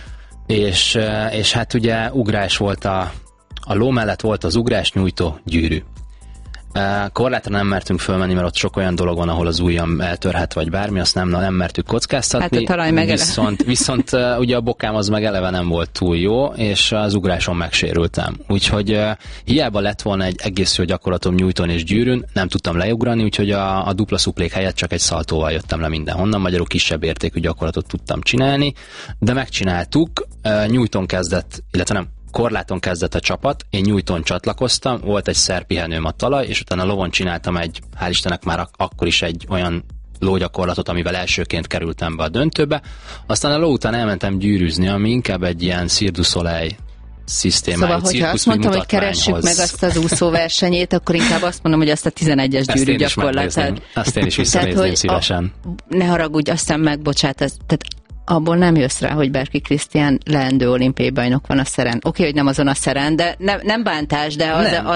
És hát ugye ugrás volt a ló mellett volt az ugrás, nyújtó, gyűrű. Korlátra nem mertünk fölmenni, mert ott sok olyan dolog van, ahol az ujjam eltörhet, vagy bármi, azt nem mertük kockáztatni. Hát a talaj viszont ugye a bokám az meg eleve nem volt túl jó, és az ugráson megsérültem. Úgyhogy hiába lett volna egy egész jó gyakorlatom nyújtón és gyűrűn, nem tudtam leugrani, úgyhogy a dupla szuplék helyett csak egy szaltóval jöttem le mindenhonnan, magyarul kisebb értékű gyakorlatot tudtam csinálni, de megcsináltuk, nyújtón kezdett, illetve nem, korláton kezdett a csapat, én nyújtón csatlakoztam, volt egy szerpihenőm a talaj, és utána lovon csináltam hál' Istennek már akkor is egy olyan lógyakorlatot, amivel elsőként kerültem be a döntőbe. Aztán a ló után elmentem gyűrűzni, ami inkább egy ilyen Cirque du Soleil szisztémájú. Szóval, hogyha azt mondtam, hogy keressük meg azt az úszóversenyét, akkor inkább azt mondom, hogy azt a 11-es gyűrű gyakorlatát. Azt én is visszanézném szívesen. Ne haragudj, aztán megbocsát, tehát abból nem jössz rá, hogy Berki Krisztián leendő olimpiai bajnok van a szeren. Oké, hogy nem azon a szeren, de nem bántás, de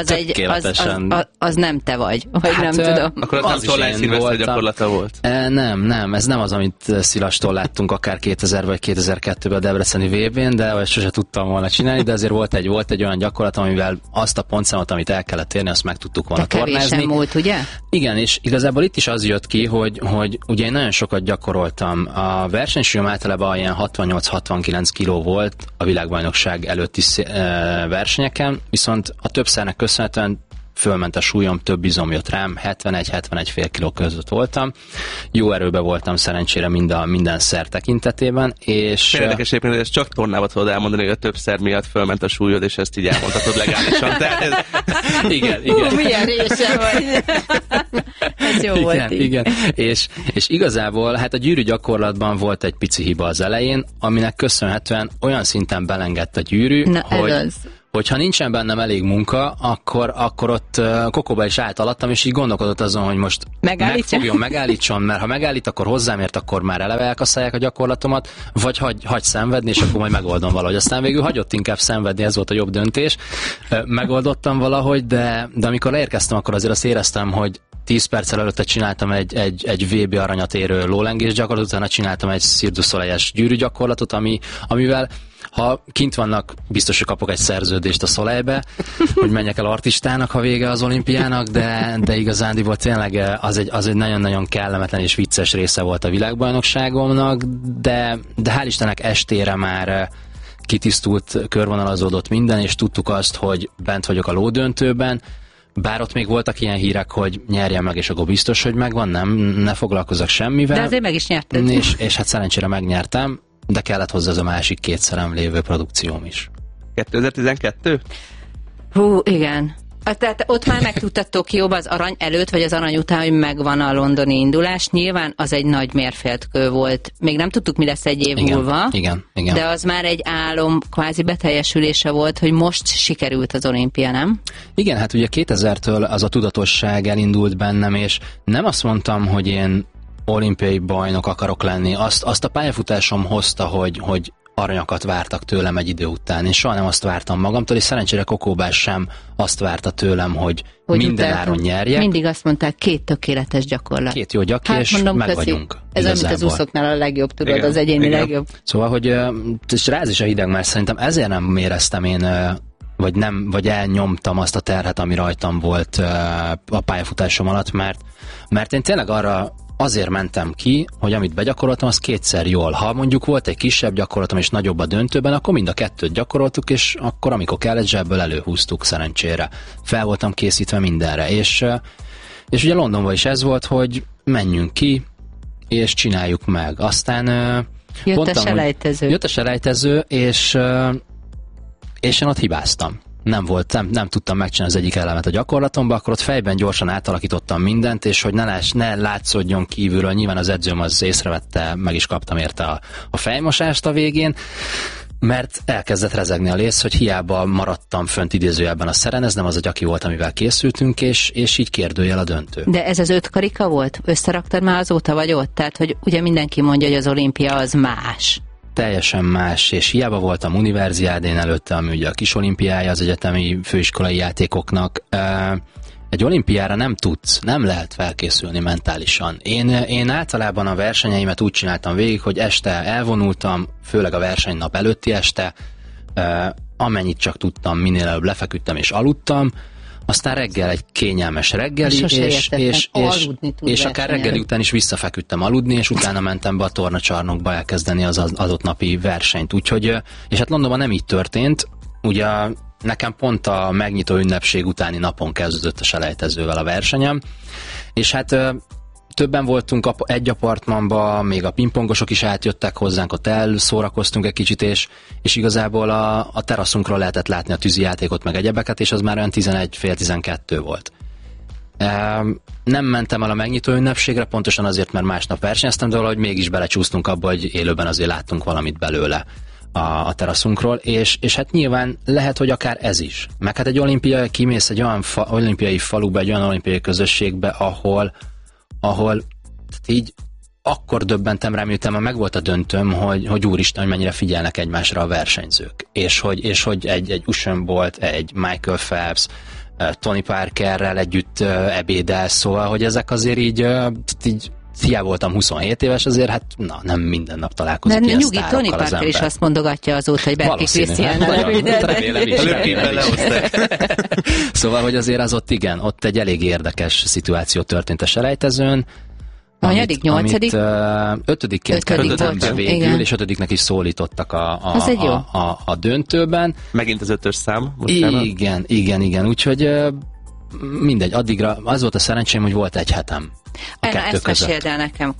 az nem te vagy nem tudom. Akkor az nem Szilveszter gyakorlata volt? Nem, ez nem az, amit Szilastól láttunk akár 2000 vagy 2002-ben a debreceni VB-n, de ezt sose tudtam volna csinálni, de azért volt egy olyan gyakorlat, amivel azt a pontszámot, amit el kellett érni, azt meg tudtuk volna tornázni. Kevésen múlt, ugye? Igen, és igazából itt is az jött ki, hogy ugye én nagyon sokat gyakoroltam. A versenysúlyom általában ilyen 68-69 kiló volt a világbajnokság előtti versenyeken, viszont a többszernek köszönhetően fölment a súlyom, több izom jött rám, 71-71,5 kiló között voltam. Jó erőben voltam szerencsére minden szer tekintetében, és... Érdekes éppen, hogy ezt csak tornába tudod elmondani, hogy a többszer miatt fölment a súlyod, és ezt így elmondhatod legálisan. Tehát ez... Igen. Milyen része vagy. Ez jó volt így. Igen. És igazából hát a gyűrű gyakorlatban volt egy pici hiba az elején, aminek köszönhetően olyan szinten belengett a gyűrű, hogyha nincsen bennem elég munka, akkor ott kokóba is állt alattam, és így gondolkodott azon, hogy most megállítson, mert ha megállít, akkor hozzám ért, akkor már eleve elkasszálják a gyakorlatomat, vagy hagy szenvedni, és akkor majd megoldom valahogy. Aztán végül hagyott inkább szenvedni, ez volt a jobb döntés. Megoldottam valahogy, de amikor leérkeztem, akkor azért azt éreztem, hogy 10 perccel előtte csináltam egy VB aranyat érő lólengés gyakorlatot, utána csináltam egy Cirque du Soleil-es gyűrű gyakorlatot, amivel ha kint vannak, biztos, hogy kapok egy szerződést a Soleilbe, hogy menjek el artistának, ha vége az olimpiának, de igazándiból tényleg az egy nagyon-nagyon kellemetlen és vicces része volt a világbajnokságomnak, de hál' Istennek estére már kitisztult, körvonalazódott minden, és tudtuk azt, hogy bent vagyok a lódöntőben, bár ott még voltak ilyen hírek, hogy nyerjem meg, és akkor biztos, hogy megvan, ne foglalkozok semmivel. De azért meg is nyerted. És hát szerencsére megnyertem, de kellett hozzá az a másik 2 szerem lévő produkcióm is. 2012? Igen. Tehát ott már megtudtad Tokióban az arany előtt, vagy az arany után, hogy megvan a londoni indulás. Nyilván az egy nagy mérföldkő volt. Még nem tudtuk, mi lesz egy év múlva. Igen. De az már egy álom kvázi beteljesülése volt, hogy most sikerült az olimpia, nem? Igen, hát ugye 2000-től az a tudatosság elindult bennem, és nem azt mondtam, hogy én olimpiai bajnok akarok lenni. Azt a pályafutásom hozta, hogy aranyakat vártak tőlem egy idő után. Én soha nem azt vártam magamtól, és szerencsére Kokóbás sem azt várta tőlem, hogy minden áron nyerjek. Mindig azt mondták, 2 tökéletes gyakorlat. 2 jó gyaki, és meg vagyunk. Ez olyan, mint az úszoknál a legjobb, tudod, igen, az egyéni legjobb. Szóval, hogy ráz is a hideg, mert szerintem ezért nem éreztem én, vagy elnyomtam azt a terhet, ami rajtam volt a pályafutásom alatt, mert én tényleg azért mentem ki, hogy amit begyakoroltam, az 2-szer jól. Ha mondjuk volt egy kisebb gyakorlatom és nagyobb a döntőben, akkor mind a 2-t gyakoroltuk, és akkor, amikor kellett, zsebből előhúztuk szerencsére. Fel voltam készítve mindenre. És ugye Londonban is ez volt, hogy menjünk ki, és csináljuk meg. Aztán jött a selejtező, és én ott hibáztam. Nem tudtam megcsinálni az egyik elemet a gyakorlatomban, akkor ott fejben gyorsan átalakítottam mindent, és hogy ne látszódjon kívülről, nyilván az edzőm az észrevette, meg is kaptam érte a fejmosást a végén, mert elkezdett rezegni a léc, hogy hiába maradtam fönt idézőjelben a szeren, ez nem az a gyaki volt, amivel készültünk, és így kérdőjel a döntő. De ez az 5 karika volt? Összeraktad már azóta vagy ott? Tehát, hogy ugye mindenki mondja, hogy az olimpia az más. Teljesen más, és hiába voltam univerziádén előtte, ami ugye a kis olimpiája az egyetemi főiskolai játékoknak. Egy olimpiára nem lehet felkészülni mentálisan. Én általában a versenyeimet úgy csináltam végig, hogy este elvonultam, főleg a versenynap előtti este, amennyit csak tudtam, minél előbb lefeküdtem és aludtam, aztán reggel egy kényelmes reggeli, és akár reggeli után is visszafeküdtem aludni, és utána mentem be a tornacsarnokba elkezdeni az adott napi versenyt. Úgyhogy, és hát Londonban nem így történt, ugye nekem pont a megnyitó ünnepség utáni napon kezdődött a selejtezővel a versenyem, és hát többen voltunk egy apartmanban, még a pingpongosok is átjöttek hozzánk, ott elszórakoztunk egy kicsit, és igazából a teraszunkról lehetett látni a tűzijátékot, meg egyebeket, és az már olyan 11-12 volt. Nem mentem el a megnyitó ünnepségre, pontosan azért, mert másnap versenyeztem, de valahogy mégis belecsúsztunk abba, hogy élőben azért láttunk valamit belőle a teraszunkról, és hát nyilván lehet, hogy akár ez is. Meg hát egy olimpiai, kimész egy olyan olimpiai faluba, egy olyan olimpiai közösségbe, ahol így akkor döbbentem rá, miután már megvolt a döntőm, hogy úristen, hogy mennyire figyelnek egymásra a versenyzők. És hogy egy Usain Bolt, egy Michael Phelps, Tony Parkerrel együtt ebédel, szóval, hogy ezek azért így hiába voltam 27 éves, azért hát nem minden nap találkozik ilyen sztárokkal Tony Parker az ember. is azt mondogatja azóta, hogy Berki Krisztiánnal remélem is. Szóval, hogy azért az ott egy elég érdekes szituáció történt a selejtezőn, Hanyadik, nyolcadik? Ötödikként kerültem be végül, igen. És ötödiknek is szólítottak a döntőben. Megint az 5-ös szám. Igen. Úgyhogy mindegy, addigra az volt a szerencsém, hogy volt egy hetem a kettő ezt között. meséld el nekem,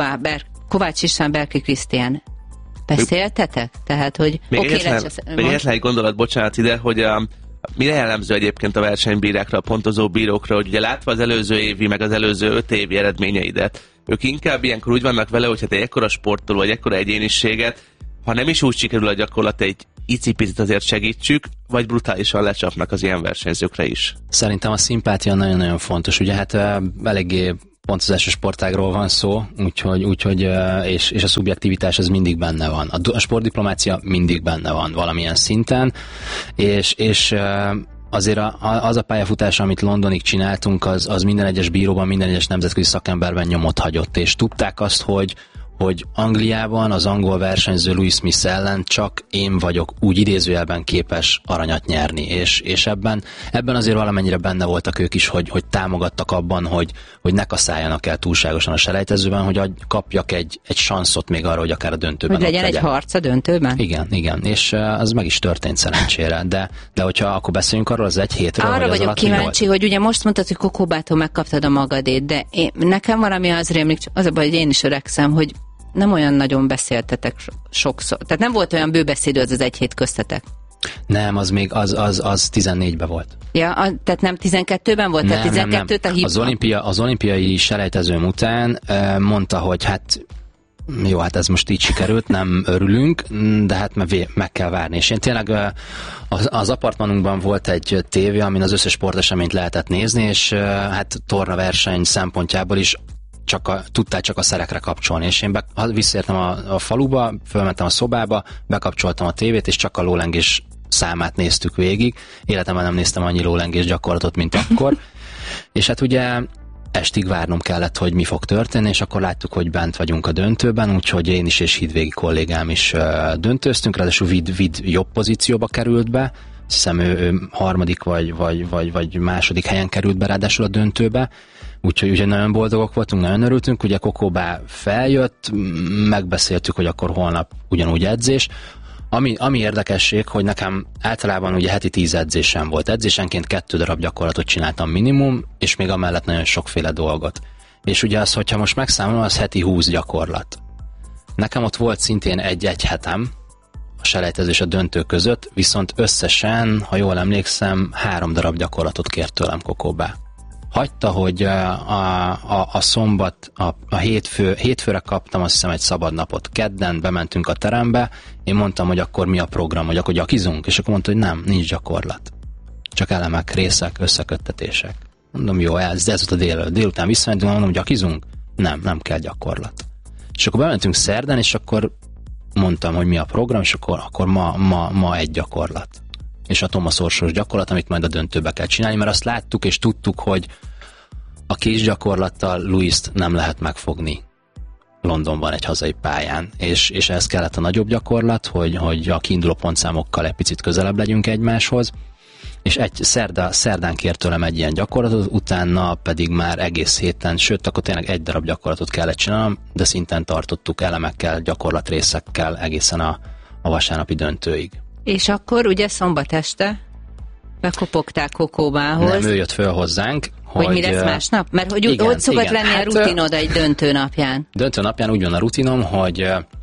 Kovács István, Berki Krisztián. Beszéltetek? Tehát, hogy még egyetlen egy gondolat, bocsánat ide, hogy mire jellemző egyébként a versenybírákra, a pontozó bírókra, hogy ugye látva az előző évi, meg az előző 5 évi eredményeidet, ők inkább ilyenkor úgy vannak vele, hogy hát egy ekkora sportoló, vagy ekkora egyéniséget, ha nem is úgy sikerül a gyakorlat, egy icipicit azért segítsük, vagy brutálisan lecsapnak az ilyen versenyzőkre is. Szerintem a szimpátia nagyon-nagyon fontos. Ugye hát eléggé pontozásos sportágról van szó, úgyhogy és a szubjektivitás az mindig benne van. A sportdiplomácia mindig benne van valamilyen szinten, és azért az a pályafutás, amit Londonig csináltunk, az minden egyes bíróban, minden egyes nemzetközi szakemberben nyomot hagyott, és tudták azt, hogy Angliában az angol versenyző Louis Smith ellen csak én vagyok úgy idézőjelben képes aranyat nyerni, és ebben azért valamennyire benne voltak ők is, hogy támogattak abban, hogy ne kaszáljanak el túlságosan a selejtezőben, hogy kapjak egy sanszot még arra, hogy akár a döntőben hogy legyen egy harc a döntőben? Igen, és az meg is történt szerencsére, de hogyha akkor beszéljünk arról az egy hétről, arra vagyok kíváncsi, hogy ugye most mondtad, hogy Kokóbától megkaptad a magadét, de nekem valami az rémlik, az a baj, hogy én is öregszem, hogy nem olyan nagyon beszéltetek sokszor. Tehát nem volt olyan bőbeszédő az egy hét köztetek. Nem, az még az 14-ben volt. Ja, tehát nem 12-ben volt? Tehát 12-t a hívva? Az olimpiai selejtezőm után mondta, hogy hát jó, hát ez most így sikerült, nem örülünk, de hát meg kell várni. És én tényleg az apartmanunkban volt egy tévé, amin az összes sporteseményt lehetett nézni, és hát tornaverseny szempontjából is tudtál csak a szerekre kapcsolni, és én visszaértem a faluba, fölmentem a szobába, bekapcsoltam a tévét, és csak a lólengés számát néztük végig. Életemben nem néztem annyi lólengés gyakorlatot, mint akkor. És hát ugye estig várnom kellett, hogy mi fog történni, és akkor láttuk, hogy bent vagyunk a döntőben, úgyhogy én is és Hídvégi kollégám is döntőztünk, ráadásul Vid jobb pozícióba került be, azt hiszem ő harmadik vagy második helyen került be ráadásul a döntőbe, úgyhogy nagyon boldogok voltunk, nagyon örültünk, ugye Kokóbá feljött, megbeszéltük, hogy akkor holnap ugyanúgy edzés. Ami érdekesség, hogy nekem általában ugye heti 10 edzésem volt. Edzésenként 2 darab gyakorlatot csináltam minimum, és még amellett nagyon sokféle dolgot. És ugye az, hogyha most megszámolom, az heti 20 gyakorlat. Nekem ott volt szintén egy hetem, a selejtező és a döntő között, viszont összesen, ha jól emlékszem, 3 darab gyakorlatot kért tőlem Kokóbá. Hagyta, hogy a szombat, a hétfőre kaptam, azt hiszem, egy szabad napot. Kedden bementünk a terembe, én mondtam, hogy akkor mi a program, hogy akkor gyakizunk, és akkor mondta, hogy nem, nincs gyakorlat. Csak elemek, részek, összeköttetések. Mondom, jó, ez volt a délután visszamentünk, mondom, hogy gyakizunk? Nem kell gyakorlat. És akkor bementünk szerdán, és akkor mondtam, hogy mi a program, és akkor ma egy gyakorlat. És a Thomas Orsos gyakorlat, amit majd a döntőbe kell csinálni, mert azt láttuk és tudtuk, hogy a kis gyakorlattal Louist nem lehet megfogni Londonban egy hazai pályán, és ehhez kellett a nagyobb gyakorlat, hogy a kiinduló pontszámokkal egy picit közelebb legyünk egymáshoz, és szerdán kért tőlem egy ilyen gyakorlatot, utána pedig már egész héten, sőt, akkor tényleg egy darab gyakorlatot kellett csinálnom, de szinten tartottuk elemekkel, gyakorlatrészekkel egészen a vasárnapi döntőig. És akkor ugye szombat este bekopogták Kokóbához. Nem, ő jött föl hozzánk. Hogy mi lesz másnap? Mert hogy igen, ott szokott lenni a rutinod egy döntő napján. Döntő napján úgy van a rutinom, hogy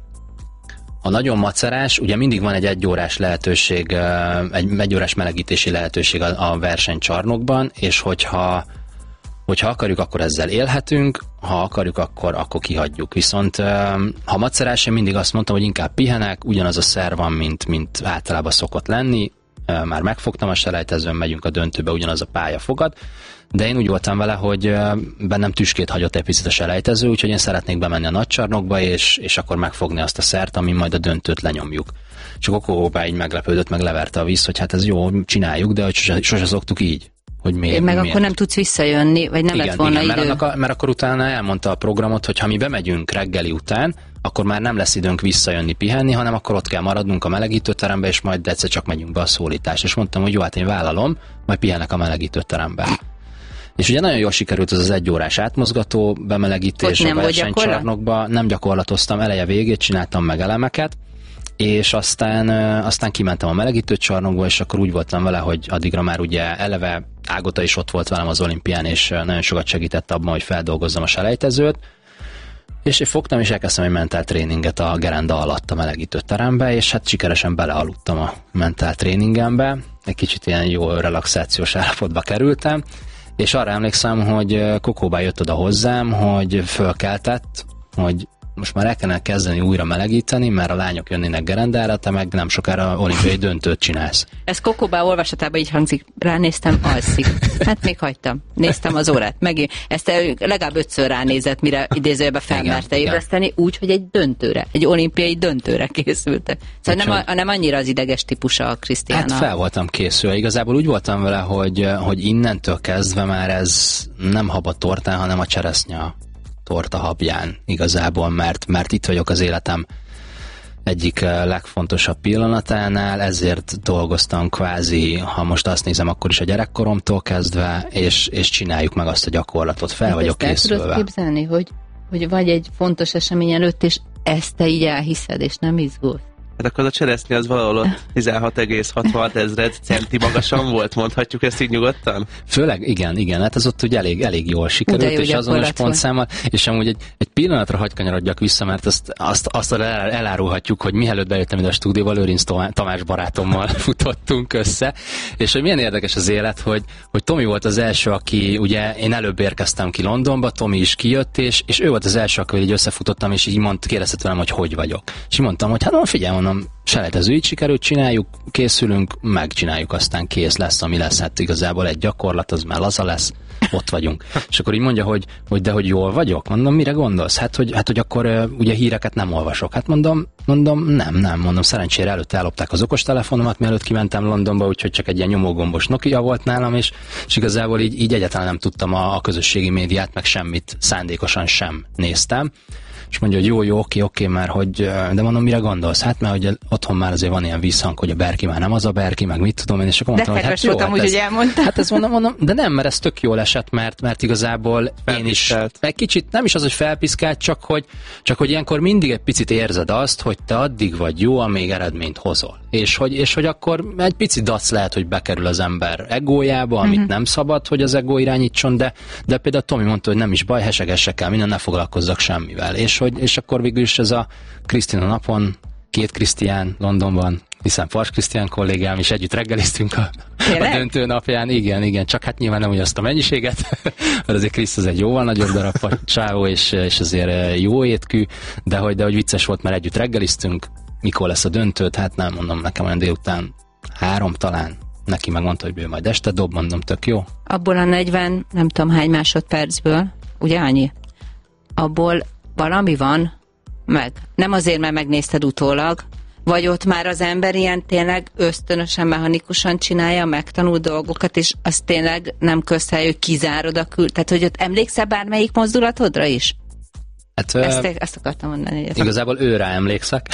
a nagyon macerás, ugye mindig van egy egyórás lehetőség, egy órás melegítési lehetőség a versenycsarnokban, és hogyha akarjuk, akkor ezzel élhetünk, ha akarjuk, akkor kihagyjuk. Viszont ha macerás, én mindig azt mondtam, hogy inkább pihenek, ugyanaz a szer van, mint általában szokott lenni, már megfogtam a selejtezőn, megyünk a döntőbe, ugyanaz a pálya fogad, de én úgy voltam vele, hogy bennem tüskét hagyott egy picit a selejtező, úgyhogy én szeretnék bemenni a nagycsarnokba, és akkor megfogni azt a szert, amin majd a döntőt lenyomjuk. Csak Kokóba így meglepődött, meg leverte a víz, hogy hát ez jó, csináljuk, de hogy sose szoktuk így. Hogy miért, meg akkor nem tudsz visszajönni, vagy nem igen, lett volna igen, idő. Mert akkor utána elmondta a programot, hogy ha mi bemegyünk reggeli után, akkor már nem lesz időnk visszajönni pihenni, hanem akkor ott kell maradnunk a melegítőterembe, és majd egyszer csak megyünk be a szólítás. És mondtam, hogy jó, hát én vállalom, majd pihenek a melegítőteremben. És ugye nagyon jól sikerült az 1 órás átmozgató bemelegítés a versenycsarnokba. Nem gyakorlatoztam, eleje végét csináltam meg elemeket, és aztán kimentem a melegítőcsarnokba, és akkor úgy voltam vele, hogy addigra már ugye eleve Ágota is ott volt velem az olimpián, és nagyon sokat segített abban, hogy feldolgozzam a selejtezőt, és én fogtam, és elkezdtem egy mentál tréninget a gerenda alatt a melegítőterembe, és hát sikeresen belealudtam a mentál tréningembe, egy kicsit ilyen jó relaxációs állapotba kerültem, és arra emlékszem, hogy Kokóba jött oda hozzám, hogy fölkeltett, hogy most már el kellene kezdeni újra melegíteni, mert a lányok jönnének gerendára, te meg nem sokára olimpiai döntőt csinálsz. Ez Kokóba olvasatában így hangzik, ránéztem, alszik. Hát még hagytam. Néztem az órát. Megint. Ezt legalább 5-ször ránézett, mire idézőjebe felmerte ébreszteni, úgy, hogy egy döntőre, egy olimpiai döntőre készültek. Szóval nem annyira az ideges típusa a Krisztiána. Hát fel voltam készülve. Igazából úgy voltam vele, hogy innentől kezdve már ez nem hab a tortán, hanem a cseresznye torta habján igazából, mert itt vagyok az életem egyik legfontosabb pillanatánál, ezért dolgoztam kvázi, ha most azt nézem, akkor is a gyerekkoromtól kezdve, és csináljuk meg azt a gyakorlatot, fel vagyok készülve. Tudod képzelni, hogy vagy egy fontos esemény előtt, és ezt te így elhiszed, és nem izgulsz? Hát akkor az a cseresznye az valahol ott 16,66 ezred centi magasan volt, mondhatjuk ezt így nyugodtan? Főleg, igen, hát ez ott ugye elég jól sikerült, és azonos pontszámmal, és amúgy egy pillanatra hagy kanyarodjak vissza, mert azt elárulhatjuk, hogy mielőtt bejöttem ide a stúdióba, Lőrinc Tamás barátommal futottunk össze, és hogy milyen érdekes az élet, hogy Tomi volt az első, aki, ugye én előbb érkeztem ki Londonba, Tomi is kijött, és ő volt az első, aki így összefutottam, és így kérdezte tőlem, hogy vagyok. És így mondtam, hogy hát figyelj, mondom, selejtező így sikerült, csináljuk, készülünk, megcsináljuk, aztán kész lesz, ami lesz, hát igazából egy gyakorlat, az már laza lesz, ott vagyunk. És akkor így mondja, hogy jól vagyok? Mondom, mire gondolsz? Hát, hogy akkor ugye híreket nem olvasok. Hát mondom, nem, szerencsére előtte ellopták az okostelefonomat, mielőtt kimentem Londonba, úgyhogy csak egy ilyen nyomógombos Nokia volt nálam, és igazából így egyáltalán nem tudtam a közösségi médiát, meg semmit szándékosan sem néztem. És mondja, hogy jó, oké, mert hogy, de mondom, mire gondolsz? Hát, mert hogy otthon már azért van ilyen visszhang, hogy a Berki már nem az a Berki, meg mit tudom én, és akkor mondtam, hogy hát jó. Voltam, hogy elmondta. Hát ezt mondom, de nem, mert ez tök jól esett, mert igazából én is egy kicsit, nem is az, hogy felpiszkált, csak hogy ilyenkor mindig egy picit érzed azt, hogy te addig vagy jó, amíg eredményt hozol. És hogy akkor egy picit dac lehet, hogy bekerül az ember egójába, amit nem szabad, hogy az egó irányítson, de például Tomi mondta, hogy nem is baj, hesegesse kell, minden, ne foglalkozzak semmivel. És akkor végül is ez a Krisztina napon, 2 Krisztián Londonban, hiszen Pars Krisztián kollégám, és együtt reggeliztünk a döntő napján. Igen, csak hát nyilván nem ugyanazt a mennyiséget, mert azért Krisz az egy jóval nagyobb darab csávó, és azért jó étkű, de hogy vicces volt, mert együtt reggeliztünk, mikor lesz a döntőt, hát nem mondom, nekem olyan délután 3 talán, neki megmondta, hogy ő majd este dob, mondom, tök jó. Abból a 40, nem tudom hány másodpercből, ugye annyi? Abból valami van meg. Nem azért, mert megnézted utólag, vagy ott már az ember ilyen tényleg ösztönösen, mechanikusan csinálja, megtanul dolgokat, és az tényleg nem közhely, hogy kizárod a tehát hogy ott emlékszel bármelyik mozdulatodra is? Hát, ezt akartam mondani. Igazából őre emlékszek.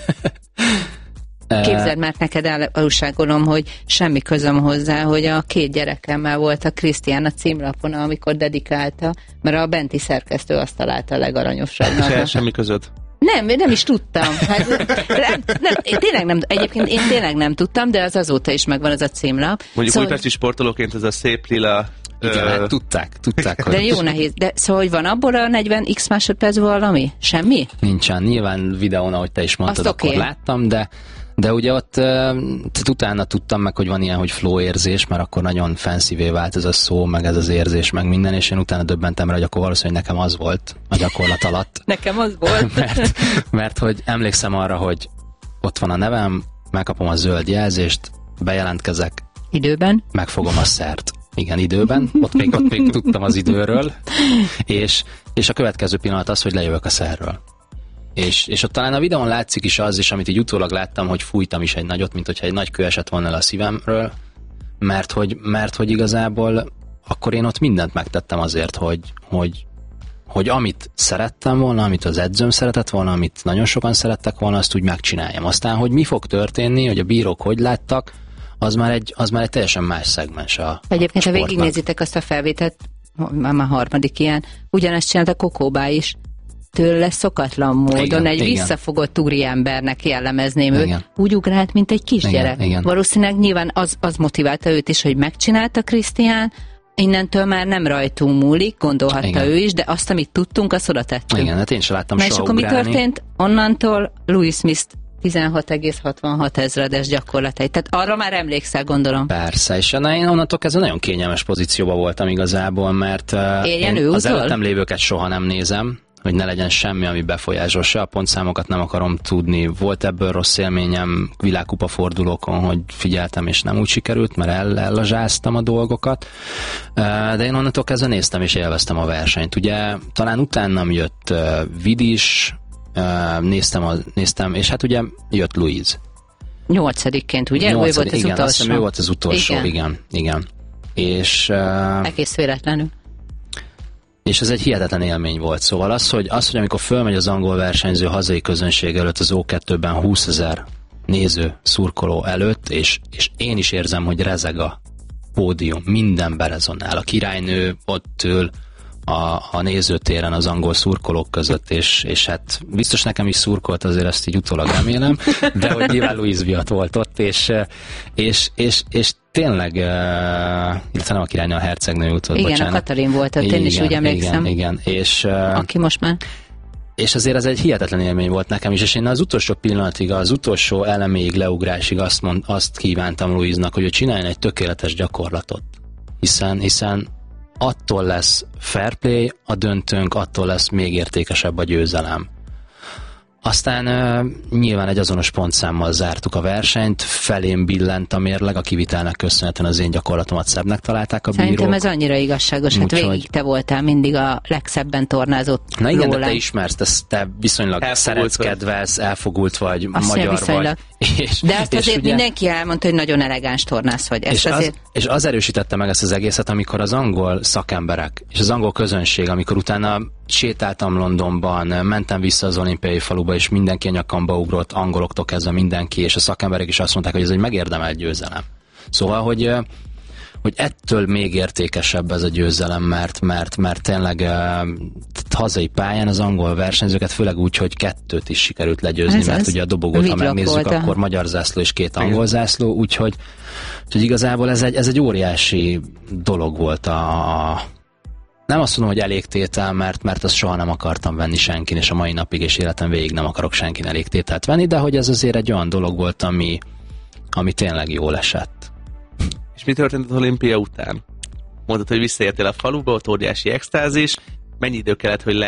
Képzeld, mert neked elúságolom, hogy semmi közöm hozzá, hogy a 2 gyerekemmel volt a Krisztián a címlapon, amikor dedikálta, mert a benti szerkesztő azt találta a legaranyosabbnak. Semmi közöd. Nem is tudtam. Hát, egyébként én tényleg nem tudtam, de az azóta is megvan az a címlap. Mondjuk újpesti sportolóként ez a szép lila... Igen, hát tudták. De jó nehéz. De szóval, hogy van abból a 40x másodperc valami? Semmi? Nincsen. Nyilván videón, ahogy te is mondtad, akkor láttam, de ugye ott utána tudtam meg, hogy van ilyen, hogy flow érzés, mert akkor nagyon fancy-vé vált ez a szó, meg ez az érzés, meg minden, és én utána döbbentem rá, hogy akkor valószínűleg nekem az volt a gyakorlat alatt. Nekem az volt. mert hogy emlékszem arra, hogy ott van a nevem, megkapom a zöld jelzést, bejelentkezek. Időben? Megfogom a szert. Igen, időben. Ott még tudtam az időről. És a következő pillanat az, hogy lejövök a szerről. És ott talán a videón látszik is az is, amit így utólag láttam, hogy fújtam is egy nagyot, mint hogyha egy nagy kő esett volna le a szívemről, mert hogy igazából akkor én ott mindent megtettem azért, hogy amit szerettem volna, amit az edzőm szeretett volna, amit nagyon sokan szerettek volna, azt úgy megcsináljam. Aztán, hogy mi fog történni, hogy a bírók hogy láttak, az már egy teljesen más szegmens a Egyébként, ha végignézitek azt a felvételt, már harmadik ilyen, ugyanezt csinált a Kokóbá is. Tőle szokatlan módon egy visszafogott úriembernek jellemezném őt. Úgy ugrált, mint egy kisgyerek. Igen. Valószínűleg nyilván az motiválta őt is, hogy megcsinálta Krisztián, innentől már nem rajtunk múlik, gondolhatta ő is, de azt, amit tudtunk, azt oda tettünk. Igen, hát én sem láttam soha és akkor ugrálni. mi történt? Onnantól Louis Smith 16,66 ezredes gyakorlatai. Tehát arra már emlékszel, gondolom. Persze, és én onnantól kezdve nagyon kényelmes pozícióban voltam igazából, mert én az előttem lévőket soha nem nézem, hogy ne legyen semmi, ami befolyásol, se a pontszámokat nem akarom tudni. Volt ebből rossz élményem világkupa fordulókon, hogy figyeltem, és nem úgy sikerült, mert ellazsáztam a dolgokat. De én onnantól kezdve néztem, és élveztem a versenyt. Ugye talán utánam jött Vidis, néztem, és hát ugye jött Louise. 8-ként, ugye? Ő volt az igen, utolsó. Azt hiszem, ő volt az utolsó, igen. És egész véletlenül. És ez egy hihetetlen élmény volt. Szóval az, hogy amikor fölmegy az angol versenyző hazai közönség előtt az O2-ben 20 000 néző, szurkoló előtt, és én is érzem, hogy rezeg a pódium, minden berezonál. A királynő ott ül a nézőtéren az angol szurkolók között, és hát biztos nekem is szurkolt, azért ezt így utólag remélem, de hogy nyilván Louise miatt volt ott, és tényleg, illetve nem a királynő, a hercegnő jutott, igen, bocsánat. A Katalin volt ott, én is úgy emlékszem. Igen. Aki most már... És azért ez egy hihetetlen élmény volt nekem is, és én az utolsó pillanatig, az utolsó eleméig, leugrásig azt kívántam Louise-nak, hogy ő csináljon egy tökéletes gyakorlatot. Hiszen attól lesz fair play a döntőnk, attól lesz még értékesebb a győzelem. Aztán nyilván egy azonos pontszámmal zártuk a versenyt, felém billent a mérleg, a kivitelnek köszönhetően az én gyakorlatomat szebbnek találták a bírók. Szerintem ez annyira igazságos, hát végig te voltál mindig a legszebben tornázott. Na igen, de te ismersz, te viszonylag szeretsz, kedvelsz, elfogult vagy, azt magyar vagy. De azt azért ugye, mindenki elmondta, hogy nagyon elegáns tornász vagy. És az erősítette meg ezt az egészet, amikor az angol szakemberek és az angol közönség, amikor utána sétáltam Londonban, mentem vissza az olimpiai faluba, és mindenki a nyakamba ugrott, angoloktól kezdve mindenki, és a szakemberek is azt mondták, hogy ez egy megérdemelt győzelem. Szóval, hogy ettől még értékesebb ez a győzelem, mert tényleg hazai pályán az angol versenyzőket, főleg úgy, hogy 2 is sikerült legyőzni, mert ugye a dobogót, ha megnézzük, akkor magyar zászló és 2 angol zászló, úgyhogy igazából ez egy óriási dolog volt nem azt mondom, hogy elégtétel, mert azt soha nem akartam venni senkin, és a mai napig és életem végig nem akarok senkin elégtételt venni, de hogy ez azért egy olyan dolog volt, ami tényleg jól esett. És mi történt az olimpia után? Mondtad, hogy visszaértél a faluba, ott óriási extázis. Mennyi idő kellett, hogy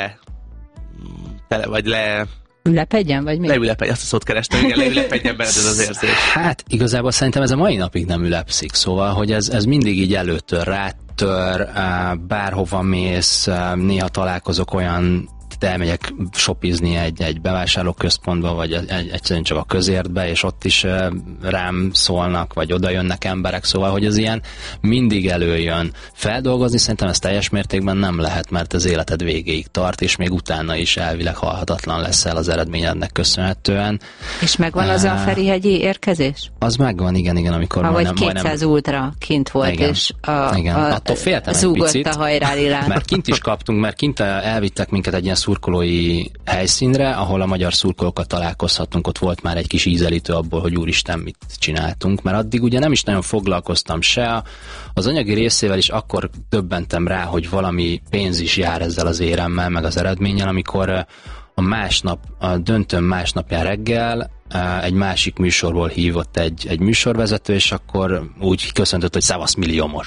ülepedjen, vagy mi? Leülepedjen, azt a szót kerestem, igen, leülepedjen benned ez az érzés. Hát igazából szerintem ez a mai napig nem ülepszik, szóval, hogy ez mindig így előttör, rátör, bárhova mész, néha találkozok olyan, elmegyek shopizni egy bevásárlóközpontba, vagy egyszerűen csak a közértbe, és ott is rám szólnak, vagy oda jönnek emberek, szóval, hogy ez ilyen mindig előjön. Feldolgozni szerintem ez teljes mértékben nem lehet, mert az életed végéig tart, és még utána is elvileg halhatatlan leszel az eredményednek köszönhetően. És megvan az a Ferihegyi érkezés? Az megvan, igen, amikor majdnem 200 ultra kint volt, igen, és attól féltem egy picit, a hajrálilán. mert kint is kaptunk, mert kint elvittek minket egy ilyen szurkolói helyszínre, ahol a magyar szurkolókkal találkozhattunk, ott volt már egy kis ízelítő abból, hogy úristen, mit csináltunk, mert addig ugye nem is nagyon foglalkoztam se az anyagi részével, is akkor döbbentem rá, hogy valami pénz is jár ezzel az éremmel, meg az eredménnyel, amikor a döntőn másnapján reggel egy másik műsorból hívott egy műsorvezető, és akkor úgy köszöntött, hogy szevasz milliómos.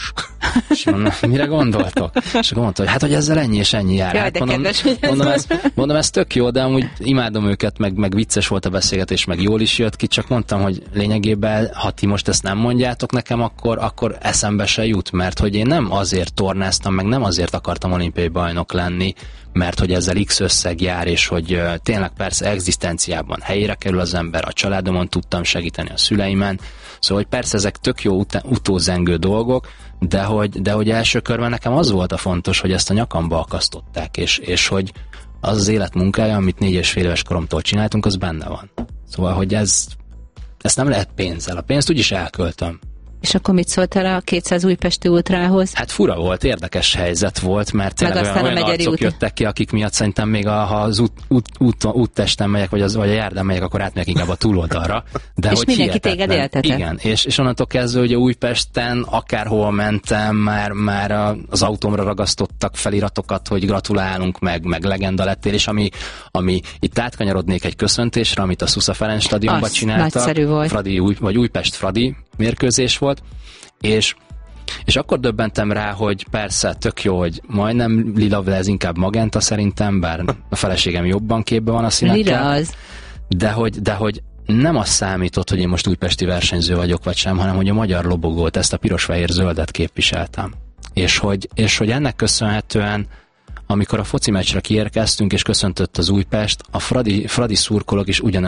És mondom, mire gondoltok? És akkor mondta, hogy hát, hogy ezzel ennyi és ennyi jár. Jaj, hát, mondom, ez tök jó, de amúgy imádom őket, meg vicces volt a beszélgetés, meg jól is jött ki, csak mondtam, hogy lényegében, ha ti most ezt nem mondjátok nekem, akkor eszembe se jut, mert hogy én nem azért tornáztam, meg nem azért akartam olimpiai bajnok lenni, mert hogy ezzel X összeg jár, és hogy tényleg persze egzisztenciában helyére kerül az ember, a családomon tudtam segíteni, a szüleimen, szóval hogy persze ezek tök jó utózengő dolgok, de hogy első körben nekem az volt a fontos, hogy ezt a nyakamba akasztották, és hogy az az életmunkája, amit 4,5 éves koromtól csináltunk, az benne van. Szóval, hogy ezt nem lehet pénzzel. A pénzt úgyis elköltöm. És akkor mit szóltál a 200 újpesti ultrához? Hát fura volt, érdekes helyzet volt, mert tényleg olyan arcok jöttek ki, akik miatt szerintem még ha az úttesten megyek, vagy a járdán megyek, akkor átmegyek inkább a túloldalra. De és hogy mindenki téged éltetett? Igen, és onnantól kezdve, hogy Újpesten akárhol mentem, már az autómra ragasztottak feliratokat, hogy gratulálunk, meg legenda lettél, és ami itt átkanyarodnék egy köszöntésre, amit a Szusza Ferenc stadionban csináltak. Nagyszerű volt. Vagy Újpest-Fradi mérkőzés volt, és akkor döbbentem rá, hogy persze tök jó, hogy majdnem lila, de ez inkább magenta szerintem, bár a feleségem jobban képben van a színekkel. Lila az. De hogy nem az számított, hogy én most újpesti versenyző vagyok, vagy sem, hanem hogy a magyar lobogót, ezt a piros-fehér-zöldet képviseltem. És hogy ennek köszönhetően, amikor a foci meccsre kiérkeztünk, és köszöntött az Újpest, a Fradi szurkolók is ugyanolyan